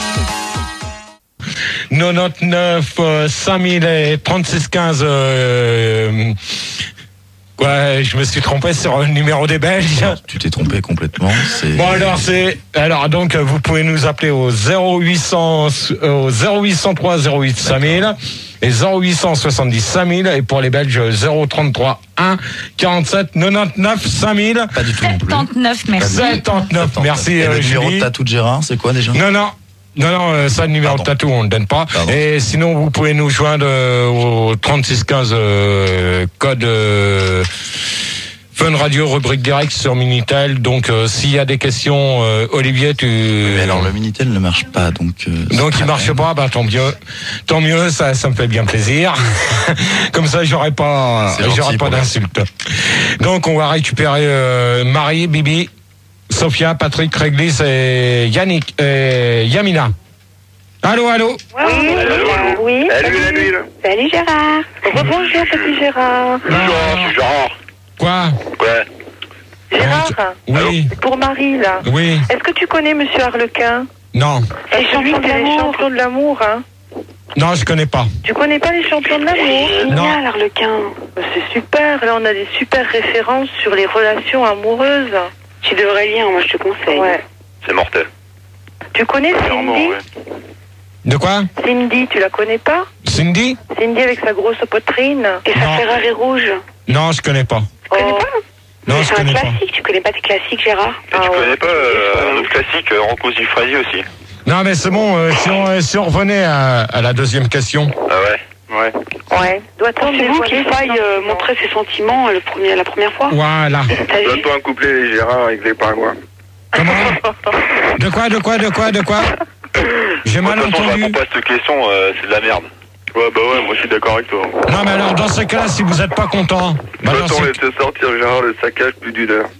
quatre-vingt-dix-neuf, euh, cinq mille et trente-six quinze. Euh, ouais, je me suis trompé sur le numéro des Belges. Tu t'es trompé complètement. C'est... Bon alors c'est alors donc vous pouvez nous appeler au zéro huit cents euh, au zéro huit cent trois zéro huit cinq mille et zéro huit cent soixante-dix cinq mille et pour les Belges zéro trente-trois un quarante-sept quatre-vingt-dix-neuf cinq mille. Pas du tout non plus. soixante-dix-neuf, merci. soixante-neuf, merci Et euh, le numéro de Julie. tatou de Gérard, c'est quoi déjà? Non non. Non, non, euh, ça, le numéro Pardon. de tatou, on ne le donne pas. Pardon. Et sinon, vous pouvez nous joindre euh, au trente-six quinze euh, code euh, Fun Radio, rubrique direct sur Minitel. Donc, euh, s'il y a des questions, euh, Olivier, tu... Mais alors le Minitel ne marche pas, donc... euh, Donc c'est il pas marche la pas, bah tant mieux, tant mieux, ça, ça me fait bien plaisir. Comme ça, j'aurai pas, C'est gentil j'aurai pas pour d'insultes. Donc on va récupérer euh, Marie, Bibi, Sophia, Patrick, Réglisse et Yannick, et Yamina. Allô, allô. Oui, oui. Salut, salut, là. Salut Gérard. Rebonjour petit Gérard. Bonjour, je suis Gérard. Quoi? Ouais. Gérard, Oui, pour Marie là. oui, Est-ce que tu connais Monsieur Harlequin? non, Les champions de l'amour. Les champions de l'amour, hein. non, je connais pas. Tu connais pas les champions de l'amour? Non. Génial, Harlequin. C'est super. Là, on a des super références sur les relations amoureuses. Tu devrais lire, moi je te conseille. Ouais. C'est mortel. Tu connais Clairement, Cindy? ouais. De quoi? Cindy, tu la connais pas? Cindy? Cindy avec sa grosse poitrine et Non. sa Ferrari rouge. Non, je connais pas. Tu connais pas? Non, Mais je c'est un connais pas. classique, tu connais pas tes classiques, Gérard? Et tu connais pas euh, un autre classique, euh, Rocco Siffredi aussi? Non, mais c'est bon, euh, si, on, si on revenait à, à la deuxième question. Ah ouais? Ouais. Ouais. Doit-on Pensez-vous qu'il faille euh, montrer ses sentiments euh, le premier, la première fois? Voilà. T'as vu? Donne-toi un couplet, les Gérard, avec les pingouins. Comment? De quoi, de quoi, de quoi, de quoi? J'ai Moi, mal de toute façon, je entendu. réponds pas à cette question, euh, c'est de la merde. Ouais, bah ouais, moi je suis d'accord avec toi. Non, mais alors, dans ce cas-là, si vous n'êtes pas content, bah, dans Peut-on ce- laisser sortir Gérard le saccage plus d'une heure?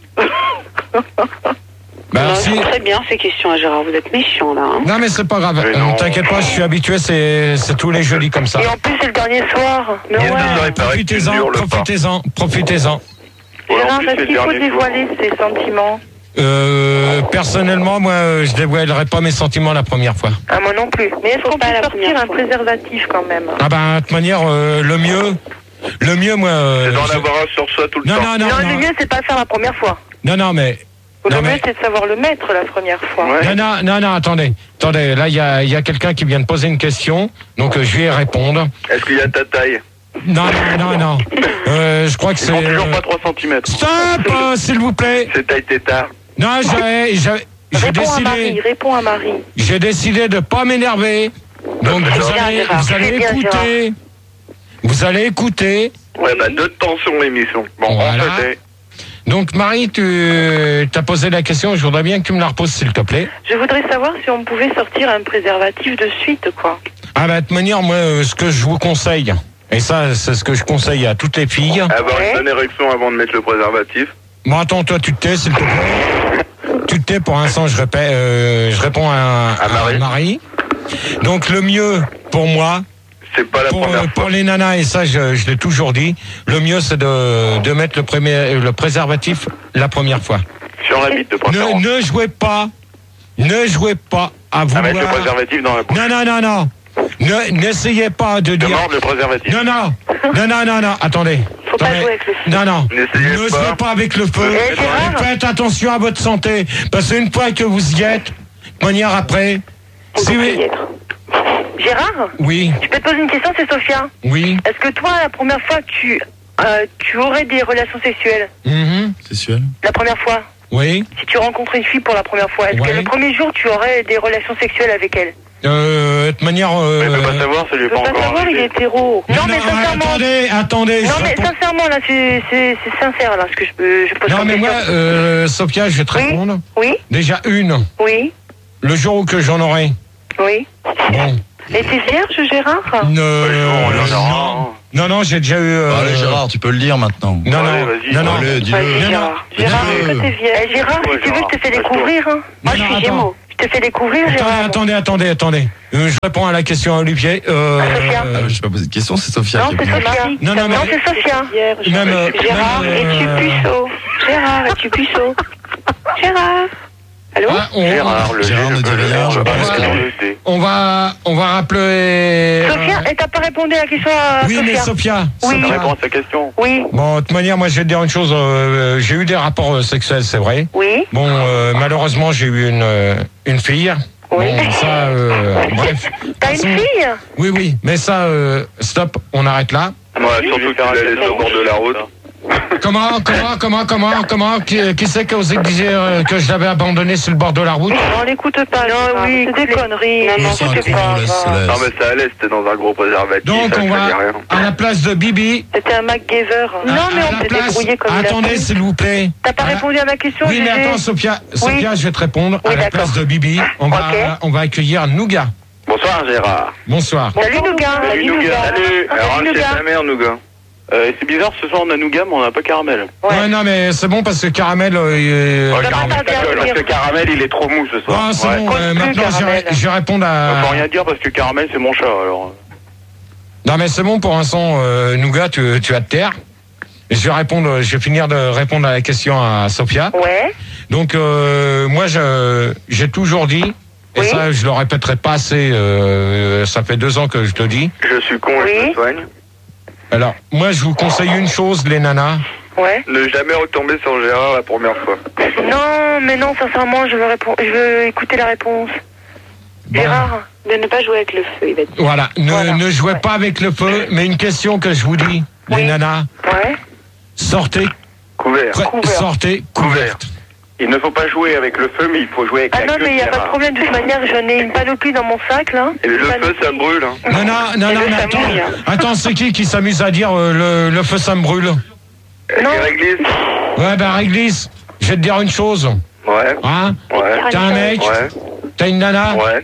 bah, alors, Non, si- c'est très bien ces questions à Gérard, vous êtes méchant là. Hein. Non, mais c'est pas grave. Mais Euh, non. T'inquiète pas, je suis habitué, c'est c'est tous les jeudis comme ça. Et en plus, c'est le dernier soir. Mais Il y a ouais. deux heures, il paraît que tu Profitez-en, hurles pas. profitez-en, profitez-en. Ouais, en Gérard, plus, est-ce c'est le qu'il faut dernier jour. dévoiler ses sentiments? Euh, personnellement, moi, euh, je dévoilerai pas mes sentiments la première fois. Ah, moi non plus. Mais est-ce Faut qu'on pas peut la sortir première un fois. préservatif quand même? Ah ben, de toute manière, euh, le mieux, le mieux, moi... euh, C'est d'en je- avoir un sur soi tout le Non, temps. non, non, Non, le non, mieux, c'est pas faire la première fois. non, non, mais... Le Non, mieux, mais- c'est de savoir le mettre la première fois. Ouais. Non, non, non, non, attendez. Attendez, là, il y a, il y a quelqu'un qui vient de poser une question, donc euh, je vais y répondre. Est-ce qu'il y a ta taille? Non, non, non, non. Euh, je crois que Il c'est... manque toujours euh, pas trois centimètres. Stop, euh, s'il vous plaît. C'est taille tétard. Non, j'ai, j'ai, j'ai Réponds à Marie, décidé, réponds à Marie. j'ai décidé de pas m'énerver. Donc vous Bien, allez, Gérard, vous allez très bien, écouter. Vous allez écouter. Ouais, bah, deux tensions l'émission. Bon, Voilà. en fait, Donc Marie, tu as posé la question. Je voudrais bien que tu me la reposes, s'il te plaît. Je voudrais savoir si on pouvait sortir un préservatif de suite, quoi. Ah bah de toute manière, moi, euh, ce que je vous conseille, et ça, c'est ce que je conseille à toutes les filles. avoir Ouais. une bonne érection avant de mettre le préservatif. Bon, attends, toi, tu te tais, s'il te plaît. Tu te tais, pour l'instant, je, répète, euh, je réponds à, à, Marie. Marie. Donc, le mieux, pour moi, C'est pas la pour, première euh, fois. pour les nanas, et ça, je, je l'ai toujours dit, le mieux, c'est de, de mettre le, premier, le préservatif la première fois. Sur la bite de préférence. Ne, ne jouez pas, ne jouez pas à À vouloir... mettre le préservatif dans la bouche. Non, non, non, non. Ne- N'essayez pas de De dire... mordre le préservatif. Non, non, non, non, non, non, attendez. Faut pas Attendez. jouer avec le feu. Non, non, N'essayez ne pas. jouez pas avec le feu. Eh, Gérard. Et faites attention à votre santé. Parce qu'une fois que vous y êtes, de manière après, On si peut oui, y être. Gérard? Oui. Je peux te poser une question, c'est Sophia. Oui. Est-ce que toi, la première fois, tu, euh, tu aurais des relations sexuelles? Mm-hmm. Sexuelles? La première fois? Oui. Si tu rencontres une fille pour la première fois, est-ce Ouais. que le premier jour, tu aurais des relations sexuelles avec elle? Euh, de toute manière... Euh... Il peut pas savoir, ça lui est Je peux pas pas encore savoir, il est arrivé. hétéro. Non, Non, mais non, sincèrement... attendez, attendez. Non, je mais réponds- sincèrement, là, c'est c'est- c'est sincère, là, ce que je, peux, je pose Non, comme mais moi, question. euh, Sophia, je vais te répondre. Oui. Déjà une. Oui. Le jour où que j'en aurai. Oui. Bon. Et t'es vierge, Gérard? Euh, non, non, non, j'ai déjà eu. Euh... Allez, Gérard, tu peux le lire maintenant. Non, non, non, non. Allez, dis-le. Vas-y, Gérard. Gérard, est-ce que t'es vierge? Eh, Gérard, si tu veux, je te fais découvrir. Hein. Moi, je suis Gémeaux. Je te fais découvrir, Attendez, Gérard. attendez, attendez, attendez. Euh, je réponds à la question à Olivier. Euh, Sophia. euh, Ah, je vais pas poser de question, c'est Sophia Non, qui c'est est Sophia. Non, non, mais- Non, c'est Sophia. Même, euh, Gérard, même, es-tu euh, puceau? Gérard, es-tu puceau? Gérard. Allô? Ah, on, Gérard, le Gérard G, ne le dit E, rien, le je R, pense le que- E, D. on va, on va rappeler. Sophia, et t'as pas répondu à la question à Oui, mais Sophia? Sophia. Oui. Sophia. Réponds à sa question. Oui. Bon, de toute manière, moi, je vais te dire une chose. euh, j'ai eu des rapports euh, sexuels, c'est vrai. Oui. Bon, euh, malheureusement, j'ai eu une, euh, une fille. Oui. Bon, ça, euh, bref. T'as une fille? Oui, oui, mais ça, euh, stop, on arrête là. Ouais, surtout que tu l'as laissé au bord de la route. Comment, comment, comment, comment, comment, qui, qui c'est qui osait dire euh, que je l'avais abandonné sur le bord de la route? On l'écoute pas. Non, oui, c'est des conneries. Non, non, C'est un c'était con, pas. laisse, va. laisse. Non, mais ça allait, c'était dans un gros préservatif. Donc, ça on ne va, faisait rien. à la place de Bibi. C'était un MacGyver. Non, à- mais à on la s'est place- débrouillé comme il a Attendez, pu. s'il vous plaît. T'as pas À la- répondu à ma question, Oui, mais Gégé? attends, Sophia, Sophia, je vais te répondre. Oui, à la d'accord. place de Bibi, on va, Ok. on va accueillir Nougat. Bonsoir, Gérard. Bonsoir. Salut, Nougat. Salut, Nougat. Salut. Alors, Salut, c'est Nougat. ta mère, Nougat. Euh, c'est bizarre, ce soir on a nougat, mais on n'a pas caramel. Ouais, non, mais c'est bon parce que Caramel. Euh, Oh, il- Caramel, ta gueule, parce que Caramel, il est trop mou ce soir. Ah, c'est Ouais. bon, euh, maintenant je vais, je vais répondre On peut à. rien dire parce que caramel c'est mon chat alors. Non, mais c'est bon pour l'instant, euh, Nougat, tu, tu as de terre. Je vais répondre, je vais finir de répondre à la question à Sophia. Ouais. Donc, euh, moi, je, j'ai toujours dit, et Oui. ça, je le répéterai pas assez, euh, ça fait deux ans que je te dis. Je suis con et je me soigne. Alors, moi, je vous conseille une chose, les nanas. Ouais. Ne jamais retomber sur Gérard la première fois. Non, mais non, sincèrement, je veux, répondre, je veux écouter la réponse. Gérard, de ne pas jouer avec le feu, il va dire. Voilà, ne, Voilà. ne jouez pas avec le feu, mais une question que je vous dis, les nanas, Ouais. sortez, Couvert. pré- sortez couverte. Il ne faut pas jouer avec le feu, mais il faut jouer avec Ah la non, queue mais il n'y a de pas de Gérard. problème, de toute manière, j'en ai une panoplie dans mon sac, là. Et le Une feu, panoplie. ça brûle. Hein. Non, non, non, Et non, le mais ça attends, mouille. attends, c'est qui qui s'amuse à dire euh, le, le feu ça me brûle? Non. Réglisse. Ouais, bah réglisse, je vais te dire une chose, Ouais. hein? Ouais. T'as un mec, Ouais. t'as une nana, Ouais.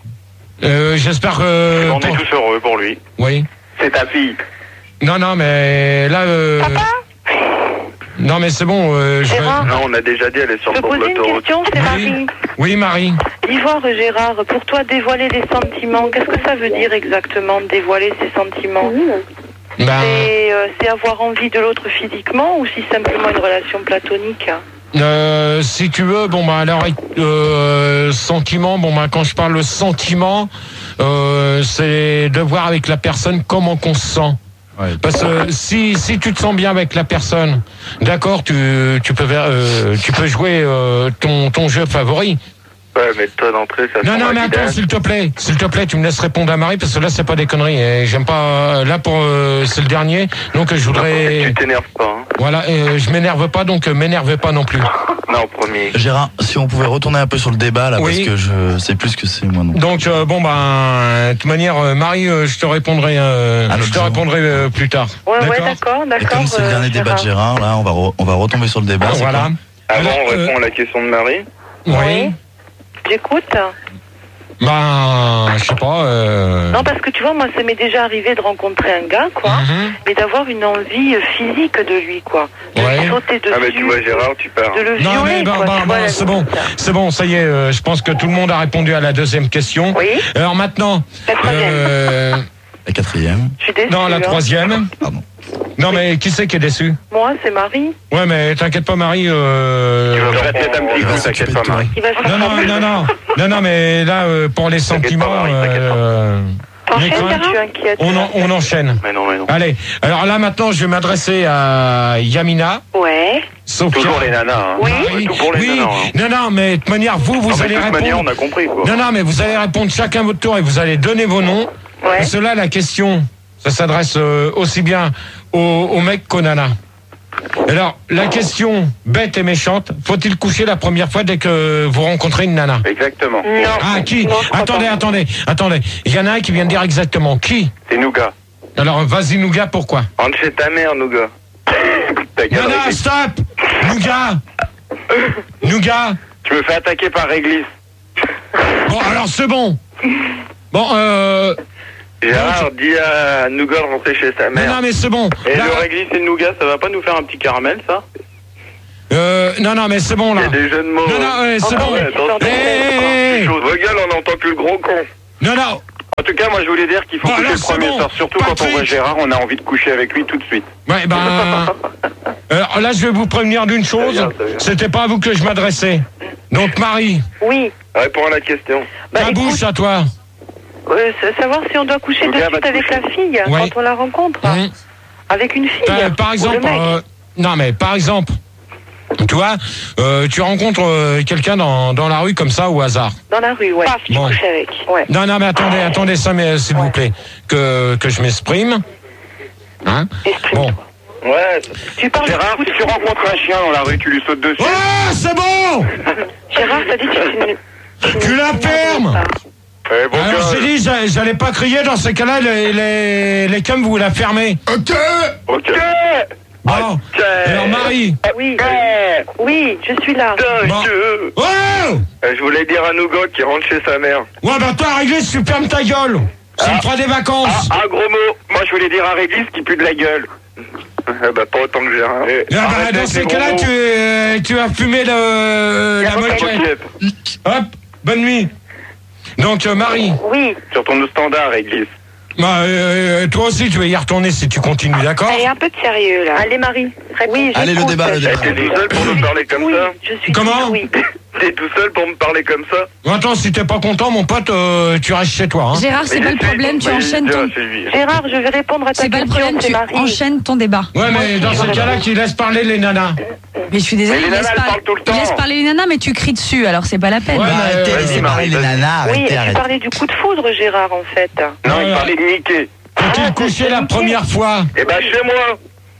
euh, j'espère que... On est tous heureux pour lui. Oui. C'est ta fille. Non, non, mais là... Euh... Non, mais c'est bon, euh, je vais... Gérard, Non, on a déjà dit, elle est sur je le peux bord de poser une l'autoroute. question, c'est Oui. Marie. Oui, Marie. Dis voir, Gérard, pour toi, dévoiler des sentiments, qu'est-ce que ça veut dire exactement, dévoiler ses sentiments? Ben, C'est euh, c'est avoir envie de l'autre physiquement ou si simplement une relation platonique? euh, si tu veux, bon, bah, alors, euh, sentiment, bon, bah, quand je parle de sentiment, euh, c'est de voir avec la personne comment qu'on se sent. Ouais. Parce que si si tu te sens bien avec la personne, d'accord, tu tu peux ver- euh, tu peux jouer euh, ton ton jeu favori. Ouais, mais toi d'entrée, ça Non sent non la mais attends, guidage. s'il te plaît, s'il te plaît, tu me laisses répondre à Marie parce que là c'est pas des conneries. Et j'aime pas là pour euh, c'est le dernier, donc je voudrais Tu t'énerves pas, hein. voilà, euh, je m'énerve pas donc euh, m'énerve pas non plus. Non, premier. Gérard, si on pouvait retourner un peu sur le débat là, Oui. parce que je sais plus ce que c'est moi non. Donc euh, bon ben de toute manière euh, Marie, euh, je te répondrai euh, À je l'autre te jour. répondrai euh, plus tard. Ouais, ouais, D'accord. d'accord, Et d'accord. comme c'est le euh, dernier débat de Gérard. Gérard, là, on va re- on va retomber sur le débat. c'est Voilà. quoi Avant, on Alors, euh, répond à la question de Marie. Oui. J'écoute. Ben je sais pas. Euh... Non, parce que tu vois, moi, ça m'est déjà arrivé de rencontrer un gars, quoi, Mhm. mais d'avoir une envie euh, physique de lui, quoi. De Ouais. lui sauter dessus. Ah, mais tu vois, Gérard, tu pars. De le Non violer, mais bon, quoi, bon, tu bon, vois, la c'est bon, limite. c'est bon, ça y est, euh, je pense que tout le monde a répondu à la deuxième question. Oui. Alors maintenant, La troisième. euh, La quatrième. Je suis déçue. non la hein. troisième. Pardon. Non mais qui c'est qui est déçu? Moi, c'est Marie. Ouais mais t'inquiète pas Marie. Euh... Tu vas faire tête un petit Il va coup, s'occuper t'inquiète de pas, toi. Marie. Il va se Non non non non non non mais là euh, pour les T'inquiète sentiments, pas, Marie, t'inquiète pas. euh, T'enchaînes, mais quand même, je suis inquiète. on, en- on enchaîne. Mais non, mais non. Allez, alors là maintenant je vais m'adresser à Yamina. Ouais. Sophia. Toujours les nanas. Hein. Oui. Marie. Tout pour les Oui. nanas. Hein. Non, non, mais de toute manière, vous, vous Non, mais allez de toute répondre. manière, on a compris, quoi. Non, non, mais vous allez répondre chacun votre tour et vous allez donner vos noms. Ouais. Et cela, la question, ça s'adresse euh, aussi bien aux, aux mecs qu'aux nanas. Alors, la question bête et méchante, faut-il coucher la première fois dès que vous rencontrez une nana? Exactement. Non. Ah, qui? Non, je crois Attendez, pas. attendez, attendez. Il y en a un qui vient de dire exactement. Qui? C'est Nougat. Alors, vas-y, Nougat, pourquoi? Rentre chez ta mère, Nougat. Ta gueule, Non, non, Réglisse. stop! Nougat! Nougat! Tu me fais attaquer par Réglisse. Bon, alors, c'est bon. Bon, euh... Gérard, dis à Nougat de rentrer chez sa Non, mère. non, mais c'est bon. Et Là, le réglisse et le nougat, ça va pas nous faire un petit caramel, ça? euh, non, non, mais c'est bon, là. Il y a des jeux de mots. Non, non, ouais, c'est Ah, bon. ouais, attention. Hé, hé, hé. Vos gueules, on n'entend plus le gros con. Non, non. En tout cas, moi, je voulais dire qu'il faut Bon, coucher alors, le c'est premier bon. soir. Surtout quand on Patrick. voit Gérard, on a envie de coucher avec lui tout de suite. Ouais, ben... Alors là, je vais vous prévenir d'une chose. Très bien, très bien. C'était pas à vous que je m'adressais. Donc, Marie, Oui. Réponds à la question. Bah, ta écoute, bouche à toi. euh, sa- savoir si on doit coucher de Nougat suite va avec coucher. la fille Ouais. quand on la rencontre. Hum. Avec une fille. Par, par ou exemple, le mec. euh, non mais par exemple, tu vois, euh, tu rencontres euh, quelqu'un dans, dans la rue comme ça au hasard. Dans la rue, ouais. Paf, tu Bon. couches avec. Ouais. Non, non, mais attendez, attendez ça, mais s'il vous plaît, que, que je m'exprime. Hein? Bon. Ouais. Tu parles Gérard, de si tu rencontres un chien dans la rue, tu lui sautes dessus. Ah, c'est bon! Gérard, t'as dit que tu ne... Tu la fermes! Eh, bon, Alors, gars, j'ai dit, j'a- j'allais pas crier dans ces cas-là, les, les, les cums, vous la fermez. Ok. Ok. Bon. Ok. Alors, Marie. Oui. Oui, je suis là. Bon. Je... Oh! Euh, je voulais dire à Nougat qui rentre chez sa mère. Ouais, bah, toi, Réglisse, tu fermes ta gueule. Ça me Ah. fera des vacances. Ah, un gros mot. Moi, je voulais dire à Réglisse qui pue de la gueule. Eh bah, pas autant que Gérard. Ah, bah, Arrête dans avec ces les cas-là, gros tu, mots. euh, tu as fumé le, la moquette. Hop, bonne nuit. Donc, euh, Marie. Oui. Sur ton standard, Réglisse. Bah, euh, toi aussi, tu vas y retourner si tu continues, d'accord? Allez, un peu de sérieux, là. Allez, Marie. Oui, Allez, le j'écoute. débat, le débat. T'es tout seul pour me parler comme Oui, ça je suis Comment? Oui. T'es tout seul pour me parler comme ça Attends, si t'es pas content, mon pote, euh, tu restes chez toi. Hein. Gérard, c'est pas le problème, tu enchaînes ton... Gérard, je vais répondre à ta C'est pas le question, problème, c'est tu Marie. enchaînes ton débat. Ouais, mais dans ce cas-là, tu laisses parler les nanas. Mais je suis désolée, Mais il les laisse, nanas, elles par- parlent tout le il temps. laisse parler les nanas, mais tu cries dessus, alors c'est pas la peine. Ouais, Bah, mais, arrêtez, euh, laissez parler les nanas, Oui, arrêtez, tu arrêtez. parlais du coup de foudre, Gérard, en fait. Non, il Ouais. parlait de niquer. Faut-il Ah, coucher c'est la nickel. première fois? Eh bah, chez moi.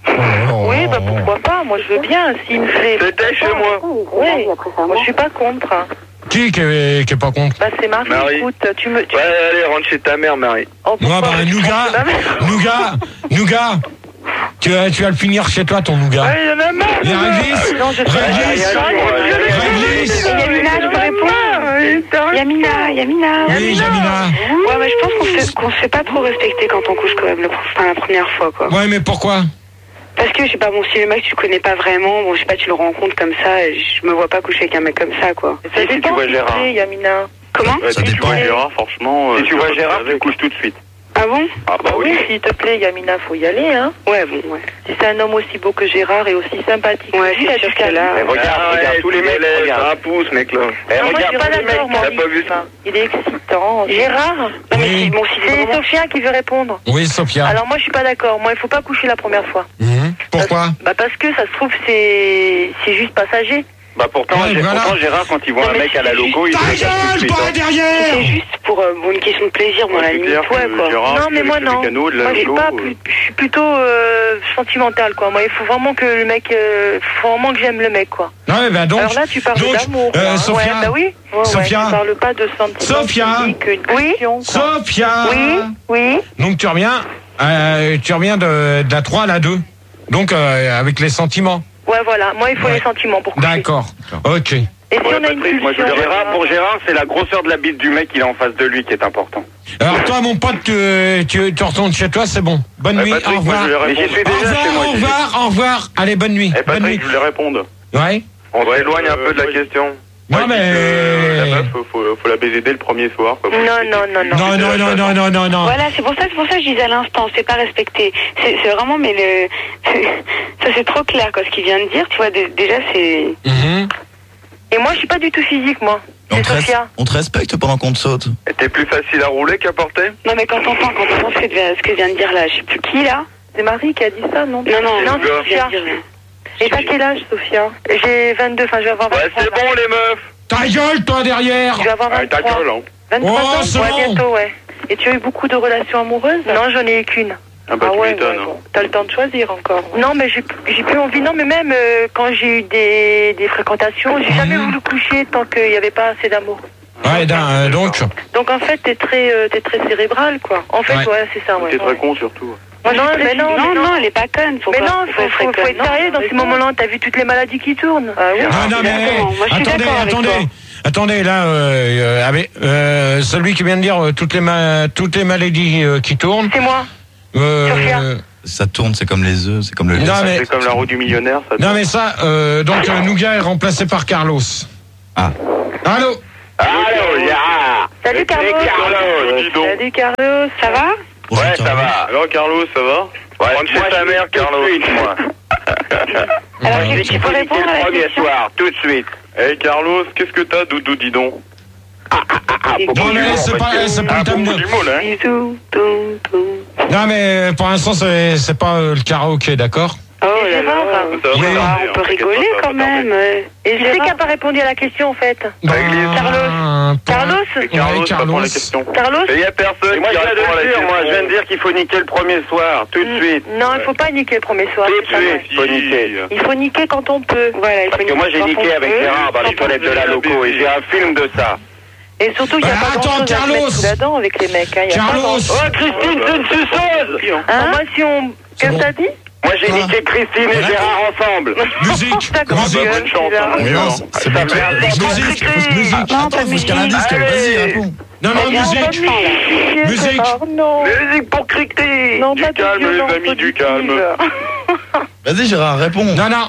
Oui, bah pourquoi pas, moi je veux bien, s'il me fait... C'était chez moi. Oui, moi je suis pas contre. Qui qui est, qui est pas contre? Bah c'est Marie, Marie. écoute, tu me... Tu... Ouais, allez, rentre chez ta mère, Marie. Oh, Ouais, pourquoi bah, je Nougat, pense que ma mère- Nougat, Nougat, tu, vas- tu vas le finir chez toi, ton Nougat. Ouais, il y en a marre, Et Nougat. Réglisse, Non, je sais Réglisse, pas. Réglisse. Yamina, je te réponds. Yamina, Yamina. Oui, Jamina. Ouais, mais je pense qu'on se fait, qu'on se fait pas trop respecter quand on couche quand même le, enfin, la première fois, quoi. Ouais, mais pourquoi? Parce que, je sais pas, bon, si le mec, tu le connais pas vraiment, bon, je sais pas, tu le rencontres comme ça, et je me vois pas coucher avec un mec comme ça, quoi. Ça Si, si dépend tu vois qui Gérard. c'est, Yamina. Comment? Ouais, Ça si tu dépend. vois Gérard, franchement. euh, Si tu vois vas pas Gérard, avec. tu couches tout de suite. Ah bon? Ah bah Oui, oui. s'il te plaît, Yamina, faut y aller, hein. Ouais, bon, ouais. Si c'est un homme aussi beau que Gérard et aussi sympathique. Ouais, que lui, c'est il a sûr du que là- charisme. Eh, regarde, Ah, regarde ouais, tous les mecs, tu regarde. l'élèves. Un pouce, mec, là. Eh, Non, moi, regarde je suis pas tous les mecs, d'accord, moi. t'as lui. pas vu ça Enfin, il est excitant. Gérard? Non, mais Oui. si, bon, si C'est vraiment- Sophia qui veut répondre. Oui, Sophia. Alors moi, je suis pas d'accord. Moi, il faut pas coucher la première fois. Mhm. Pourquoi? Bah parce que ça se trouve, c'est c'est juste passager. Bah pourtant, Ouais, Gé- voilà. pourtant, Gérard, quand il voit Non, un mais mec à la c'est logo, il Ta se regarde tout de gueule, suite, pas hein. C'est derrière. juste pour, euh, pour une question de plaisir, dans la C'est limite, clair ouais, que quoi. Gérard, Non, qui mais est moi avec non. le canot de la Moi, je suis logo, pas, euh, plus- je suis plutôt euh, sentimentale, quoi. Moi, il faut vraiment que le mec, euh, faut vraiment que j'aime le mec, quoi. Non, mais bah donc. Alors là, tu parles donc, d'amour. euh, quoi. Sophia. Ouais, bah oui. Ouais, Sophia. Ouais, tu parles pas de sentiments. Sophia. physiques, une Oui. passion, quoi. Sophia. Oui, oui. Donc tu reviens, euh, tu reviens de, de la trois à la deux. Donc euh, avec les sentiments. Ouais, voilà. Moi, il faut Ouais. les sentiments pour coucher. D'accord. Ok. Et si Ouais, on a une Patrick, moi, je pulsion, veux dire, Gérard, euh, pour Gérard, c'est la grosseur de la bite du mec qu'il a en face de lui qui est important. Alors toi, mon pote, tu, tu, tu retournes chez toi, c'est bon. Bonne Eh, nuit. Patrick, Au moi, revoir. je vais Mais j'y répondre. suis Au déjà revoir. chez moi. Au j'y suis. revoir. Au revoir. Allez, bonne nuit. Eh, bonne Patrick, nuit. je voulais répondre. Ouais. On s'éloigne un peu de la Ouais. question. Non Ouais, mais. euh, La meuf, faut, faut, faut la baiser dès le premier soir. Quoi. Faut Non, expliquer. non, non, non. Non, non, non, non, non, non, non. Voilà, c'est pour ça, c'est pour ça que je disais à l'instant, c'est pas respecté. C'est c'est vraiment, mais le, ça c'est trop clair, quoi, ce qu'il vient de dire, tu vois, dé- déjà c'est... Mhm. Et moi, je suis pas du tout physique, moi. On C'est te, res- Sophia. on te respecte pendant qu'on te saute. Et T'es plus facile à rouler qu'à porter Non, mais quand t'entends, quand t'entends ce que, vient- ce que vient de dire là, je sais plus qui, là. C'est Marie qui a dit ça, non? Non, non, Non, je c'est viens Sophia. de dire, là. Et t'as quel âge, Sophia? J'ai vingt-deux, enfin je vais avoir vingt-trois. Ouais, c'est bon les meufs. Ta gueule, toi, derrière. Je vais avoir vingt-trois. Ta gueule, hein. vingt-trois Oh, ans, c'est ouais, bon. bientôt, ouais. Et tu as eu beaucoup de relations amoureuses? Non, j'en ai eu qu'une. Ah bah tu ouais, m'étonnes. ouais, bon. T'as le temps de choisir encore. Non, mais j'ai j'ai plus envie. Non, mais même euh, quand j'ai eu des, des fréquentations, j'ai jamais voulu coucher tant qu'il n'y avait pas assez d'amour. Ouais, d'un, euh, donc. Donc en fait, t'es très, euh, t'es très cérébrale, quoi. En fait, Ouais. ouais, c'est ça, ouais. T'es très con surtout. Moi, non, mais non, non, mais non, elle est pas conne. Faut mais pas- non, faut faut, être faut, faut conne. être sérieux dans ces moments-là. T'as vu toutes les maladies qui tournent. Ah oui. Non, non, mais Exactement. Moi, je suis attendez, d'accord avec attendez, toi. attendez, là, euh, euh, avec, euh, celui qui vient de dire euh, toutes les ma- toutes les maladies euh, qui tournent. C'est moi. Euh, Sophia. Ça tourne, c'est comme les œufs, c'est comme le lait. Non, mais- C'est comme la roue du millionnaire. Ça Non mais ça, euh, donc euh, Nougat est remplacé par Carlos. Ah. Allô. Allô, Gérard. Salut, Carlos. Carlos, dis donc. Salut, Carlos. Ça va? Ouais, ça va. Alors Carlos, ça va? Ouais, rentre chez ta mère, Carlos. moi. Alors, Je tu peux niquer répondre à le la premier question? soir, tout de suite. Hey Carlos, qu'est-ce que t'as, Doudou, dis donc? Ah, Non mais c'est pas, c'est pas le thème de. Du mot, là, hein? Bisous, toum, toum. Non mais pour l'instant c'est c'est pas euh, le karaoké, d'accord. Oh là là. Ça va Oui. pas tarder, Ah, hein, on peut t'inquiète rigoler pas, ça quand va pas tarder. même. euh. Et je sais qui n'a pas répondu à la question, en fait. Ben, Carlos. pour- Carlos Et Carlos, Ouais, ça prend Carlos. la question. Carlos? Il y a personne Et moi, qui je viens de répond à la le dire, question. moi, Moi, je viens de dire qu'il faut niquer le premier soir, tout de suite. Non, il faut pas niquer le premier soir. Tout c'est de pas suite, vrai. il faut niquer. Il faut niquer quand on peut. Voilà, il faut Parce que niquer moi, j'ai quand niqué on avec peut, Gérard dans les quand on toilettes de la veut. loco et j'ai un film de ça. Et surtout, il n'y a Bah, pas attends, grand-chose à se Carlos. mettre sous la dent avec les mecs. Hein. Il y a pas Carlos. grand- Oh, Christine, c'est une suceuse. Hein? Moi, si on... Qu'est-ce que t'as dit? Moi, j'ai Quoi niqué Christine et Ouais. Gérard ensemble. Musique. Ta grande Musique. gueule, Bonne chance, celui-là. hein, mon Mais gars. non, c'est Ça bon, fait tu- un musique, temps musique, qu'on crie. musique. Non, Attends, pas faut jusqu'à musique. l'indice, Allez. vas-y, réponds. Non non Bien musique. entendu, là. Musique. Oh non. Musique pour cricter. Non, Du pas de calme, les violence amis, du auditive. calme. Vas-y, Gérard, réponds. Non non.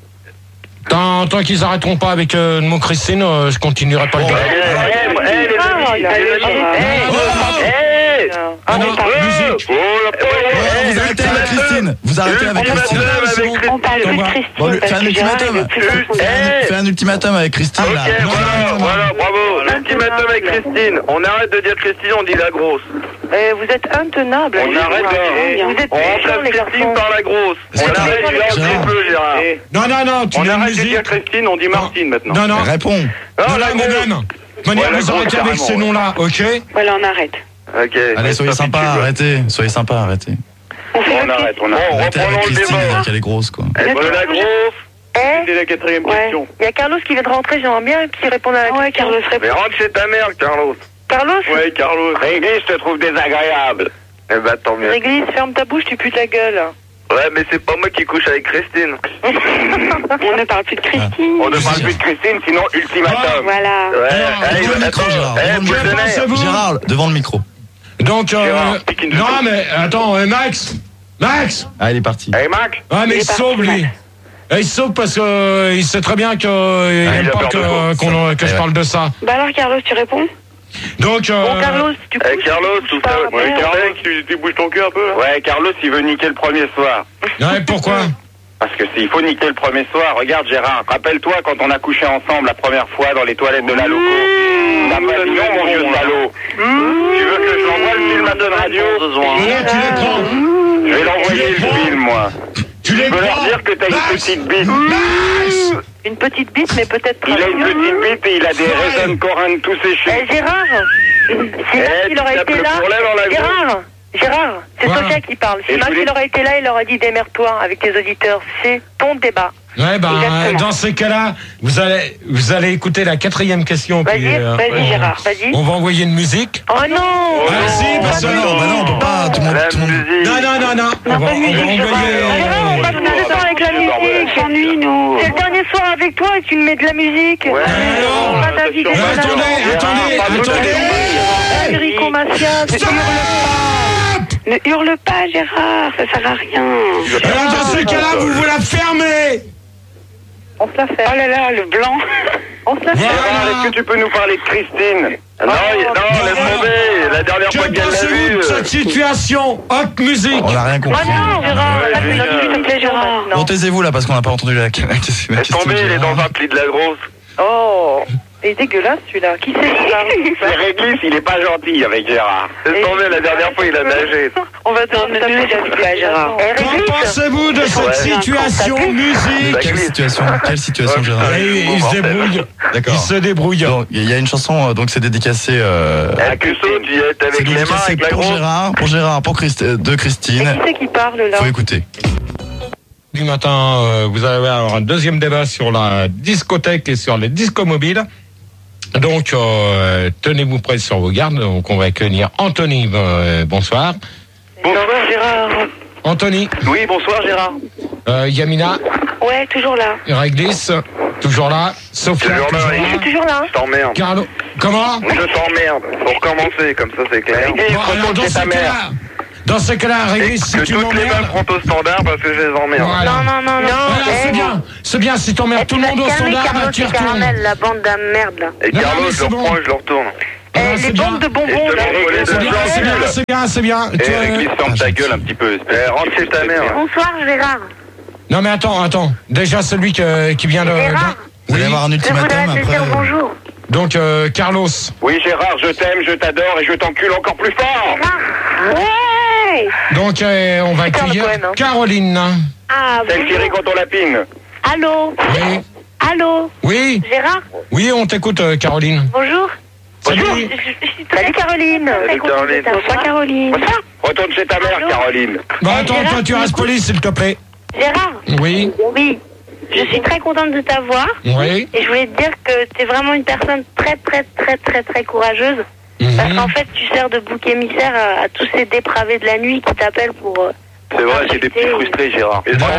Tant, tant qu'ils arrêteront pas avec euh, le mot Christine, euh, je continuerai pas le Eh, débat. eh, eh, les Ah, amis, là, les là, amis, là, eh, là. eh, Ah non, oh, musique. oh, la pauvre, Ouais, eh, vous arrêtez avec ultimatum. Christine. Vous arrêtez avec Christine. Ultimatum avec Christine. On parle plus de Thomas. Christine Bon, lui, parce fais un que Gérard, il ultimatum. veut plus Euh, s'en eh. Fais un ultimatum avec Christine, Ok, là. voilà, voilà, bravo. L'ultimatum avec Christine. On arrête de dire Christine, on dit la grosse. Euh, vous êtes intenable. On arrête de... Vous êtes On méchants, remplace les Christine garçons. par la grosse. Est-ce On que arrête t'as- de dire un Gérard. petit peu, Gérard. Non non non, tu On mets arrête de musique. dire Christine, on dit Martine maintenant. Non non. Réponds. Non Non, non la mais grosse. même. Manière Ouais, la vous grosse, arrêtez avec carrément, ces ouais. noms-là, ok? Voilà, on arrête. Ok. Allez, soyez Ça fait sympa, tube. arrêtez. Soyez sympa, arrêtez. On fait On le arrête, on Christine. arrête. Bon, Arrêtez avec reprenons le Christine, débat. alors qu'elle est grosse, quoi. Eh, ben, la grosse. Eh, C'est la quatrième Ouais. question. il y a Carlos qui vient de rentrer, j'aimerais bien qu'il réponde à la Ah ouais, question. Carlos Mais répond. rentre chez ta mère, Carlos. Carlos? Ouais, Carlos. Réglé, je te trouve désagréable. Eh ben, tant mieux. Réglisse, ferme ta bouche, tu pues ta gueule. Ouais, mais c'est pas moi qui couche avec Christine. On ne parle plus de Christine. On ne parle plus de Christine, sinon ultimatum. Voilà. Ouais, Gérard, allez, devant le attends, micro, Gérard, eh, devant le boule micro. de nerf. Pensez-vous. Gérard, devant le micro. Donc euh, Gérard, pique une non seconde. mais attends, euh, Max. Max. Ah, il est parti. Hey, Mac. Ah mais Il il est se parti, sauve lui. Max. Et il se sauve parce que euh, il sait très bien que euh, il Ah, il aime a pas peur que, de quoi, qu'on- ça. que je Eh parle de ça. Bah alors, Carlos, tu réponds? Donc euh, Bon, Carlos, tu Eh, couches, Carlos, tu tout couches ça. pas. Ouais, Merde. Carlos. Tu, tu bouges ton cul un peu là. Ouais, Carlos, il veut niquer le premier soir. ouais, pourquoi? Parce que s'il faut niquer le premier soir, regarde Gérard, rappelle-toi quand on a couché ensemble la première fois dans les toilettes de la loco. T'as pas dit non, mon vieux salaud. Tu veux que je l'envoie le film à Don Radio? Et là tu les prends. Je vais l'envoyer Tu les le prends. film, moi. Tu Je les peux leur prends. dire que t'as une Max. petite bite. Max. Une petite bite, mais peut-être Il a une très petite bite et il a des Ouais. raisins de corinne tout séchés. Eh, Gérard, si Max Eh, il aurait tu tapes été le là, bourrelet dans la Gérard, Gérard, c'est Quoi? Sophia qui parle. Si Et Max je voulais- il aurait été là, il aurait dit démerde-toi avec tes auditeurs. C'est ton débat. Ouais ben Exactement. dans ces cas-là, vous allez vous allez écouter la quatrième question. Vas-y, puis, euh, vas-y, on- Gérard, vas-y. On va envoyer une musique. Oh non. Ah si, parce que Bah non, bah non, on peut pas. Tout le monde. La Tout le monde. musique. Non non non non. On va, on va envoyer. Gérard, on passe tout le temps avec la musique. On s'ennuie, nous. C'est le dernier soir avec toi et tu me mets de la musique. Ouais. Alors, Pas d'avis, Mais des attendez, malades. attendez, Gérard, attendez. Enrico Macias. Stop. Ne hurle pas, Gérard, ça sert à rien. Alors dans ce cas-là, vous vous la fermez. On se la fait. Oh là là, le blanc. On se la fait. Voilà. Gérard, est-ce que tu peux nous parler de Christine? Non, il- non, laisse Voilà. tomber. La dernière fois Que qu'elle l'a pensez-vous vue. de cette situation? Hot musique. On n'a rien Oh compris. non, Gérard, Ouais, là, c'est ouais, notre ouais. s'il te plaît, Gérard. Bon, taisez-vous là parce qu'on n'a pas entendu la, la, la question. Laisse tomber, de il est Gérard. dans un pli de la grosse. Oh. Il est dégueulasse celui-là. Qui c'est celui-là? C'est Réglisse, il est pas gentil avec Gérard. C'est tombé la dernière fois, il a nagé. On va te taper Gérard. Qu'en pensez-vous de cette Ouais. situation musique? Quelle situation, quelle situation, Gérard? il, il se débrouille. D'accord. Il se débrouille. Donc, il y a une chanson, euh, donc c'est dédicacé. Euh, À Cusson, tu es c'est avec les mains, dédicacé avec la pour grosse. Gérard, pour Gérard, pour Christ- euh, de Christine. Qui c'est qui parle là? Faut écouter. Du matin, euh, vous allez avoir un deuxième débat sur la discothèque et sur les discos mobiles. Donc, euh, tenez-vous prêts sur vos gardes. Donc, on va accueillir Anthony. Euh, bonsoir. Bonsoir Gérard. Anthony. Oui, bonsoir Gérard. Euh, Yamina. Ouais, toujours là. Réglisse. Toujours là. Sophia. Toujours là, toujours Réglisse. là. Toujours là. Je t'emmerde. Carlo. Comment? Je t'emmerde. Faut recommencer, comme ça c'est clair. Bon, alors, dans, c'est ce ta mère. cas-là, dans ce cas-là, Réglisse, si Que tu toutes les balles m'emmerdes. prennent au standard parce que je les emmerde. Voilà. Non, non, non, non. Voilà, c'est bien. C'est bien. Si t'emmerdes tout le monde au standard, bah, tu retournes. Caramel, la bande de merde là. Et Non, Carlos, mais je c'est le bon. reprends et je le retourne. Ah, Eh, c'est les bien. bandes de Et bonbons je te là. l'envoie C'est bien, c'est bien, c'est bien, c'est bien. Tu, Et euh, Réglisse, ferme ta gueule un petit peu. Eh, rentre chez ta mère. Bonsoir Gérard. Non mais attends, attends. Déjà celui que- qui vient de... Gérard. Vous allez Oui. avoir un Je ultimatum voudrais te après. dire bonjour. Donc euh, Carlos. Oui Gérard, je t'aime, je t'adore et je t'encule encore plus fort. Gérard. Ouais. Donc euh, on va C'est Carl accueillir Cohen, hein. Caroline. Ah, Celle qui rit bonjour. quand on la pine. Allô. Oui. Allô. Oui. Gérard. Oui, on t'écoute euh, Caroline. Bonjour. Salut. Je, je suis très Caroline. Salut, Caroline. Bonsoir Caroline. Retourne chez ta mère, Allô. Caroline. Bon Eh, attends, Gérard, toi tu tu restes poli s'il te plaît. Gérard. Oui. Oui. Je suis très contente de t'avoir. Oui. Et je voulais te dire que tu es vraiment une personne très très très très très courageuse. Parce Mhm. qu'en fait, tu sers de bouc émissaire à, à tous ces dépravés de la nuit qui t'appellent pour... euh, C'est vrai, c'est des petits frustrés, Gérard. Et Attends,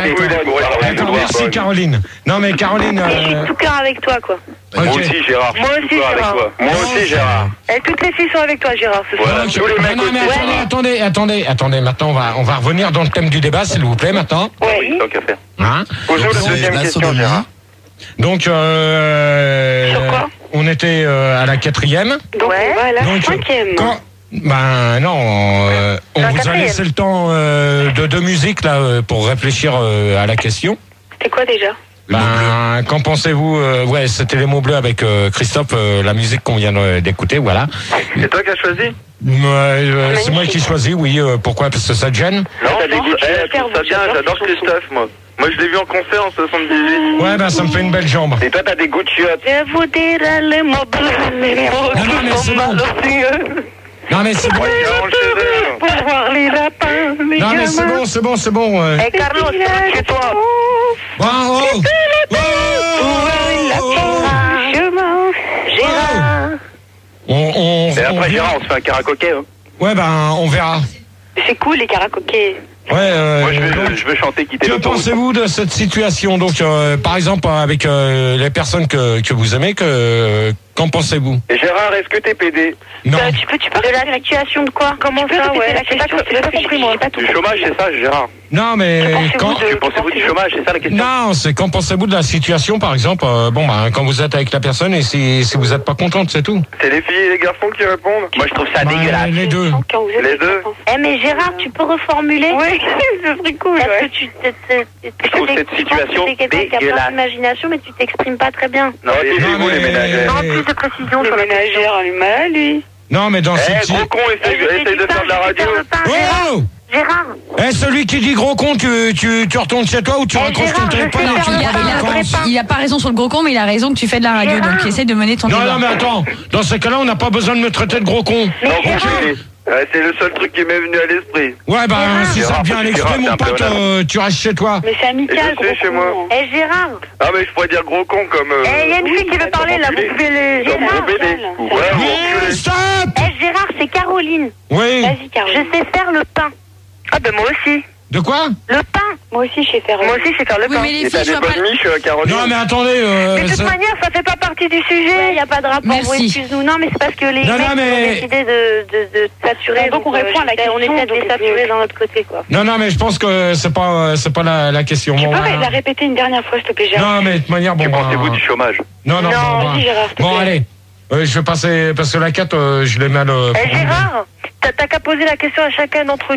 merci Caroline. Non mais Caroline... Et je suis euh, de tout cœur avec toi, quoi. Moi ok. aussi, Gérard. je Moi suis aussi, tout avec Gérard. toi. Moi aussi, Gérard. Et toutes les filles sont avec toi Gérard ce soir. Voilà, tous les mecs Non, non, mais aussi. attendez, attendez, attendez, attendez. Maintenant on va, on va revenir dans le thème du débat s'il vous plaît maintenant. Oui, tant qu'à faire. Hein? Pose-nous la Donc, deuxième la question, sodomie. Gérard. Donc euh, Sur quoi on était euh, à la quatrième. Donc, Ouais. on va à la Donc, cinquième. Quand... Ben non, euh, on La vous a quatrième. laissé le temps euh, de, de musique là euh, pour réfléchir euh, à la question. C'était quoi déjà? Ben qu'en pensez-vous euh, Ouais, c'était les mots bleus avec euh, Christophe, euh, la musique qu'on vient de- d'écouter, voilà. C'est toi qui as choisi? Euh, euh, c'est moi qui choisis, oui. euh, pourquoi? Parce que ça te gêne. Non, t'as des non, goûts. je vais Eh, le faire, trouve ça vous, bien, j'adore j'adore ces Christophe, moi. Moi, je l'ai vu en concert en soixante-dix-huit. Ouais, ben ça me fait une belle jambe. Et toi, t'as des goûts de chiottes. Je vous dirai les mots bleus, les mots Non, non, mais c'est bon. Non mais c'est bon. Quarante cheveux. Pour voir les lapins, les Non mais c'est gamins. bon, c'est bon, c'est bon. euh. Eh Carlos, chez toi. Oh, oh, oh, oh, Chemin, Gérard. On, on, Et on après, vient- Gérard, on se fait un karaoké. Hein. Ouais, ben on verra. C'est cool les karaokés. Ouais. Euh, Moi, je veux, donc, je veux chanter quitter que l'autoroute. pensez-vous de cette situation? Donc, euh, par exemple, avec euh, les personnes que, que vous aimez, que qu'en pensez-vous? Et Gérard, est-ce que t'es pédé? Non. Euh, tu peux, tu parles de la situation de quoi? Comment tu peux ça, répéter ouais. la J'ai pas question? co- j'ai pas compris, moi. J'ai pas tout Du compris. chômage, c'est ça, Gérard? Non, mais pensez-vous quand. de- Que pensez-vous du chômage? C'est ça la question? Non, c'est qu'en pensez-vous de la situation, par exemple, euh, bon, bah, quand vous êtes avec la personne et si, si vous êtes pas contente, c'est tout. C'est les filles et les garçons qui répondent? Moi, je trouve ça Bah, dégueulasse. les deux. Quand vous êtes Les deux. Eh mais Gérard, tu peux reformuler? Oui, ce serait cool, Est-ce ouais. que tu t'es- t'es- t'es- Je trouve t'es- cette je pense que situation t'es quelqu'un qui a plein dégueulasse. d'imagination, mais tu t'exprimes pas très bien. Non, Non, taisez-vous, les mais- ménagères. Non, plus de précision Le sur la question. ménagère, lui mal, lui. Non, mais dans Eh, cette. gros con, Eh, essaye, je t'ai essaye dit de pas, faire de la je vais radio. faire le pain, Gérard. Oh! Gérard. Eh, celui qui dit gros con, tu, tu, tu retournes chez toi ou tu Eh, raccroches Gérard, ton je téléphone sais et faire tu le Il prends a, des il a- vacances? il a pas raison sur le gros con, mais il a raison que tu fais de la radio, Gérard. donc essaie de mener ton Non, débat. non, mais attends. Dans ces cas-là, on n'a pas besoin de me traiter de gros con. Mais Non, Gérard, gros, Ouais, c'est le seul truc qui m'est venu à l'esprit. Ouais, bah, si ça Gérard, devient à c'est l'extrême, Gérard, mon c'est un pote, pléonasme. euh, tu restes chez toi. mais c'est Et amical, je suis gros chez moi. con. Eh Gérard. Ah, mais je pourrais dire gros con comme. Euh, Eh, il y a une fille qui veut parler, là, vous pouvez les... Comme Gérard, gros pédé. Gérard. Ouais, vous Mais reculez. stop! Eh Gérard, c'est Caroline. Oui. Vas-y Caroline. Je sais faire le pain. Ah ben moi aussi. De quoi? Le pain. Moi aussi, je sais faire. Moi aussi, je sais faire le Oui, pain. mais les Et t'as filles, je des vois pas. bonnes miches, euh, Caroline? Non, mais attendez. Euh, Mais de toute ça- manière, ça fait pas partie du sujet. Il n'y a pas de rapport. Merci. Oui, excuse-nous. Non, mais c'est parce que les Non, mecs non, mais- ont décidé de, de, de saturer. Donc, on euh, répond à la j'essaie- On question, essaie de les donc, saturer euh, dans notre côté, quoi. Non, non, mais je pense que c'est pas, c'est pas la, la question. Tu Bon, peux bah, la répéter une dernière fois, s'il te plaît, Gérard? non, mais de toute manière, bon. Que bah, pensez-vous du chômage? Non, non, Non, bon, bah, vas-y, Gérard, s'il te bon, plaît. allez. Euh, je vais passer, parce que la quatre, euh, je l'ai mal. Euh, Eh Gérard, t'as t'as qu'à poser la question à chacun d'entre nous.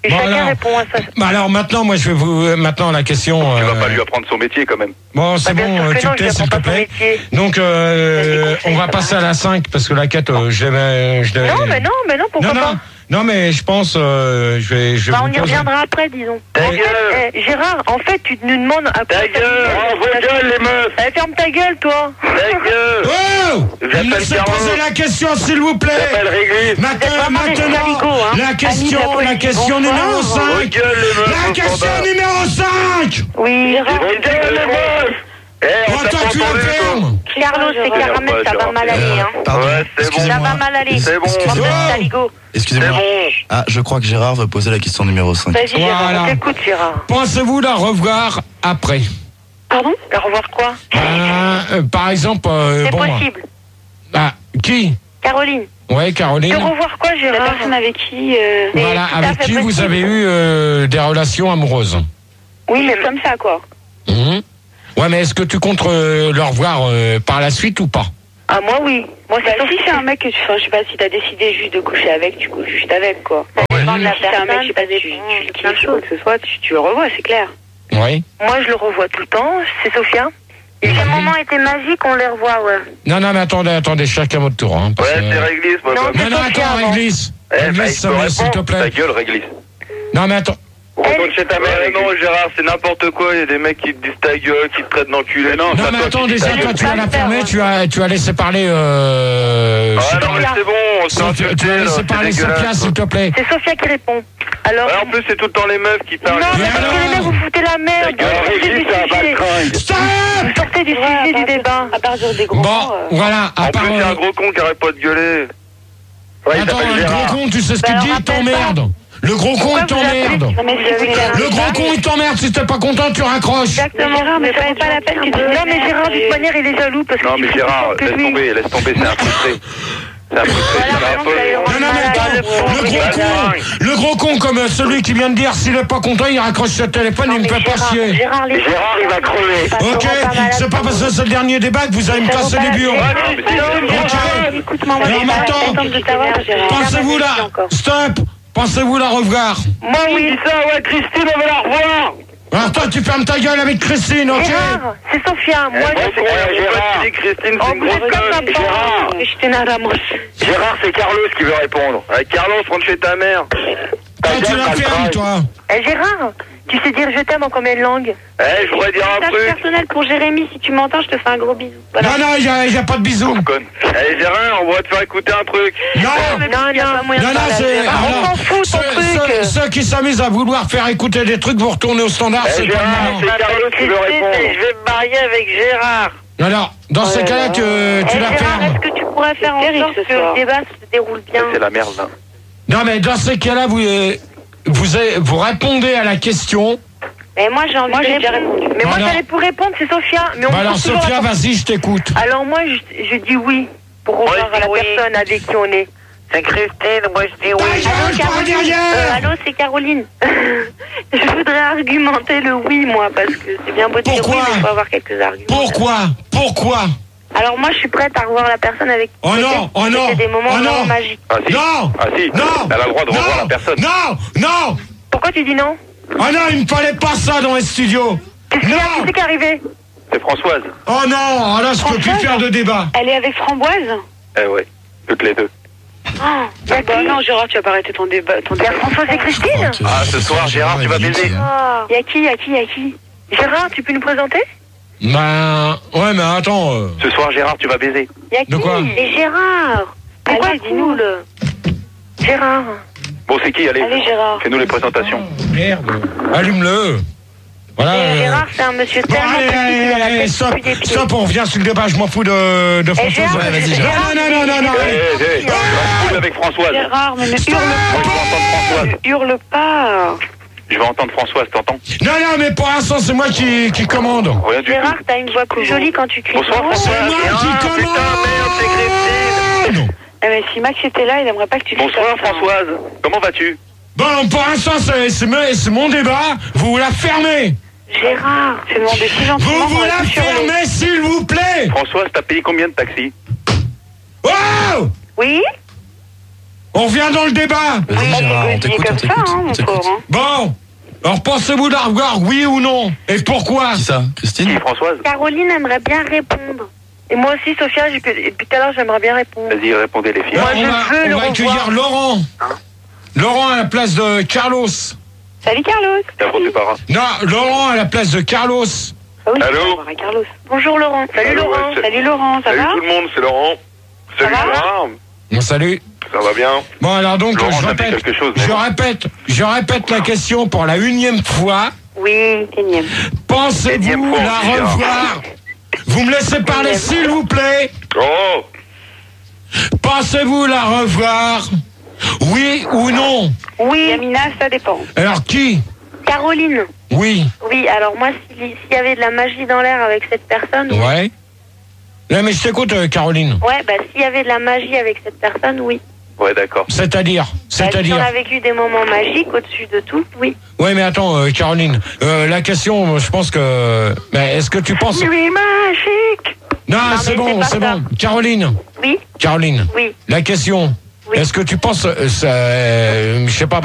Et Bon, chacun alors, répond à ça. bah alors maintenant, moi je vais vous euh, maintenant la question. Tu euh, vas pas lui apprendre son métier quand même. Bon, c'est Bah, bien bon, sûr euh, que tu non, te je tais, lui s'il te apprends pas son plaît. métier. Donc, euh, on va passer à la cinq parce que la quatre, euh, je l'avais, je l'avais- Non, mais non, mais non, pourquoi non, pas non, non, mais je pense, euh, je vais, je vais Bah, vous on y poser- reviendra après, disons. Ta En gueule. fait, eh, Gérard, en fait, tu nous demandes à Ta gueule. Oh, vos gueules, les meufs. Eh, ferme ta gueule, toi. Ta gueule. Oh, J'appelle laissez Caro. poser la question, s'il vous plaît. J'appelle Réglisse. Maintenant, vraiment des maintenant, saligots, hein. la question, Amis de la la police, question bonsoir. numéro Vos cinq. gueules, les meufs. La au question standard. numéro cinq. Oui, Gérard. Vos gueules, les meufs. Eh, on Oh, t'a toi, pas tu la entendu, toi. fermes. Carlos et Caramel, ça va mal aller, hein. Pardon, Ouais, c'est bon. Ça va mal aller. C'est bon. Excusez-moi. Bande de saligots. C'est Excusez-moi. bon. Ah, je crois que Gérard veut poser la question numéro cinq. Vas-y, Gérard, Voilà. on t'écoute, Gérard. Pensez-vous la revoir après? Pardon? La revoir quoi? Euh, euh, Par exemple, euh, C'est bon, possible. ah, qui? Caroline. Ouais, Caroline. De revoir quoi, Gérard? La personne avec qui... Euh, Voilà, avec qui vous avez eu euh, des relations amoureuses. Oui, mais comme ça, quoi. Mhm. Ouais, mais est-ce que tu comptes euh, le revoir euh, par la suite ou pas? Ah, moi, oui. Moi, c'est Bah, si c'est un mec que tu, enfin, je sais pas, si t'as décidé juste de coucher avec, tu couches juste avec, quoi. Ça dépend de la Si c'est un mec, je sais pas, personne, tu, ça tu, dépend tu de plein de kiffes ou quoi choses. que ce soit, tu, tu le revois, c'est clair. Oui. Moi, je le revois tout le temps. C'est Sophia. Et quel moment était magique, on les revoit, ouais. Non, non, mais attendez, attendez, chacun votre tour. Hein, parce Ouais, que- c'est Réglisse, moi. Non, bah, c'est Non, non, Sophia, attends, avant. Réglisse. Eh, bah, il Réglisse, faut euh, s'il te répondre. Ta plaît. gueule, Réglisse. Non, mais attends. Retourne chez ta mère. Non, Gérard, c'est n'importe quoi. Il y a des mecs qui te disent ta gueule, qui te traitent d'enculé. Non, Non, c'est mais toi attends, qui dis déjà, ta toi, gueule. tu as la fermée, tu as, tu as laissé parler. Euh, Ah Sophia. non, mais c'est bon, on s'est Non, tu, tu insulté, as là, laissé c'est parler Sophia, dégueulasse. s'il te plaît. C'est Sophia qui répond. Alors... Ouais, en plus, c'est tout le temps les meufs qui parlent. Non, mais Et parce que alors les mecs, vous foutez la merde. Ta gueule, Vous sortez Réglisse, du c'est un sujet. baltringue. Stop. Vous sortez du Ouais, sujet à du partir- débat. À partir des gros Bon, mots, euh, voilà, à En part. plus, il y a un euh, gros con qui arrête pas de gueuler. Ouais, il Attends, s'appelle le Gérard. gros con, tu sais ce Bah, qu'il alors, dit, il rappelle t'emmerde. Le gros con, Pourquoi il vous appelez- t'emmerde. Non, mais Vous si avez vous fait un Le gros con, il t'emmerde. Si t'es pas content, tu raccroches. Exactement. Gérard, mais ça ça vaut vaut pas la peine que tu Non, mais t'énerves. Gérard, de toute manière, il est jaloux parce que Non, tu mais fais Gérard, plus fort que laisse lui. tomber, laisse tomber, c'est un frustré. C'est un frustré, Voilà, c'est un maintenant, peu. vous allez le Non, non, mais rendre attends, malade, le pauvre. gros con, le gros con comme euh, celui qui vient de dire, s'il est pas content, il raccroche ce téléphone, il me fait pas chier. Gérard, les Gérard, il va crever. Ok, c'est pas parce que c'est le dernier débat que vous allez me casser les burnes. Ok. Écoute-moi, moi, Alors j'ai pas maintenant, la peine de t'avoir, Gérard. Pensez-vous la... Stop. Pensez-vous la revoir? Moi, oui. ça, ouais, Christine, on va la revoir. Alors toi, tu fermes ta gueule avec Christine, ok? Gérard, c'est Sophia. Moi, Eh, je... bon, ouais, Gérard. Tu dis Christine, Oh, c'est une vous êtes grosse comme ma conne. Gérard. bande. Je t'énerve, Gérard, c'est Carlos qui veut répondre. Euh, Carlos, rentre chez ta mère. Ta Toi, tu gueule, la sale fermes, traîne. toi. Eh, Gérard, tu sais dire je t'aime en combien de langues? Eh, je voudrais dire un Message truc. personnel pour Jérémy, si tu m'entends, je te fais un gros bisou. Voilà. Non, non, il y a, y a pas de bisous. Conne. Eh, Gérard, on va te faire écouter un truc. Non. Non, non, Non, non, c'est... Gérard, on alors, s'en fout, ton ceux, truc. ceux- ceux qui s'amusent à vouloir faire écouter des trucs, vous retournez au standard, Eh, c'est pas le Gérard, moment. c'est Carlos qui veut répondre. vais me marier avec Gérard. Alors, dans ces cas-là, tu, tu Eh, la Gérard, fermes. est-ce que tu pourrais faire en terrible, sorte ce que soir. le débat se déroule bien? C'est la merde, là. Non, mais dans ces cas-là, vous, euh, vous, avez- vous répondez à la question. Et moi, j'ai envie Moi, de j'ai déjà répondre. répondu. Mais moi, Alors- j'allais pour répondre, c'est Sophia. Mais on Bah me alors, pose toujours Sophia, la- vas-y, je t'écoute. Alors moi, je, je dis oui pour Moi, revoir je dis la oui. personne avec qui on est. C'est Christine, moi je dis Ta oui. gueule, toi, Euh, derrière. allô, c'est Caroline. Je voudrais argumenter le oui, moi, parce que c'est bien beau de dire oui, Pourquoi mais il faut avoir quelques arguments. Pourquoi? Pourquoi? Alors moi, je suis prête à revoir la personne avec qui Oh j'étais. non, oh non, C'était des moments oh vraiment non. magiques. Ah si. Non. Ah si. Non. Elle a le droit de Non. revoir la personne. Non, non. Pourquoi tu dis non? Oh non, il me fallait pas ça dans les studios. Qu'est-ce qu'il y a? Non. Qu'est-ce qui est arrivé? C'est Françoise. Oh non, là, je peux plus Françoise faire de débat. Elle est avec Framboise? Eh ouais. Toutes les deux. Oh, y a Bah qui? non, Gérard, tu vas pas arrêter ton débat. Ton Y a débat. Françoise et Christine? Ah, ce soir, Gérard, tu vas baiser. Y a qui? Y a qui? Y a qui? Gérard, tu peux nous présenter? Ben, ouais, mais attends. euh, Ce soir, Gérard, tu vas baiser. Y a qui? De quoi? Et Gérard. Pourquoi Allez, dis-nous le Gérard. Bon, c'est qui? Allez, Allez, Gérard. fais-nous les présentations. Merde. Allume-le. Voilà. Et euh, Gérard, c'est un monsieur Bon, tellement allez, petit allez, qu'il a la allez, tête stop, plus des pieds. stop, on revient sur le débat, je m'en fous de, de Et Françoise. Gérard, Ouais, vas-y, Gérard, Non, non, non, non, non, Eh, allez. eh, eh, je vais avec Françoise. Gérard, mais ne Stop. hurle Moi, je veux entendre Françoise. pas. Hurle pas. Je vais entendre Françoise, t'entends? Non, non, mais pour l'instant, c'est moi qui, qui commande. Rien du Gérard, tout. t'as une voix plus jolie quand tu cries. Bonsoir, Françoise. C'est moi Ah, qui putain, commande. merde, c'est Christine. Eh, mais si Max était là, il aimerait pas que tu fasses Bonsoir, comme ça. Françoise. Comment vas-tu? Bon, pour l'instant, c'est c'est me- c'est mon débat. Vous la fermez. Gérard. Je vais demander si gentiment. Vous vous qu'on la va sur les- fermez, s'il vous plaît. Françoise, t'as payé combien de taxis? Oh. Oui? On revient dans le débat. Vas-y, Gérard, on t'écoute, on t'écoute. Hein, on mon t'écoute. pauvre, hein. Bon. Alors pensez-vous la revoir, oui ou non? Et pourquoi? Qui ça? Christine? Qui, Françoise? Caroline aimerait bien répondre. Et moi aussi, Sophia, j'ai- depuis tout à l'heure, j'aimerais bien répondre. Vas-y, répondez les filles. Alors, Moi, on je va, veux on le va accueillir revoir. Laurent. Laurent à la place de Carlos. Salut, Carlos. T'as répondu par un. Non, Laurent à la place de Carlos. Ah oui, Allô je vais voir à Carlos. Bonjour, Laurent. Salut, Allô, Laurent. ouais, c'est- Salut, Laurent. Ça Salut va? tout le monde, c'est Laurent. Salut va Gérard. Bon, salut. Ça va bien? Bon, alors donc, Laurent, je t'as dit répète, quelque chose, je non? répète, je répète la question pour la unième fois. Oui, énième. Pensez-vous Énième fois la aussi, Gérard. revoir? Vous me laissez parler, Énième. s'il vous plaît? Oh! Pensez-vous la revoir? Oui ou non? Oui. Yamina, ça dépend. Alors qui? Caroline. Oui. Oui, alors moi, s'il s'il y avait de la magie dans l'air avec cette personne... oui. Ouais. Non, mais je t'écoute, euh, Caroline. Ouais, bah s'il y avait de la magie avec cette personne, oui. Ouais, d'accord. C'est-à-dire? Bah, si on C'est-à-dire? a vécu des moments magiques au-dessus de tout, oui. Ouais, mais attends, euh, Caroline. Euh, la question, je pense que. Mais est-ce que tu penses. Nuit magique. Non, Non, c'est mais bon, c'est pas c'est ça. bon. Caroline. Oui. Caroline. Oui. La question. Oui. Est-ce que tu penses. euh, ça, euh, je sais pas.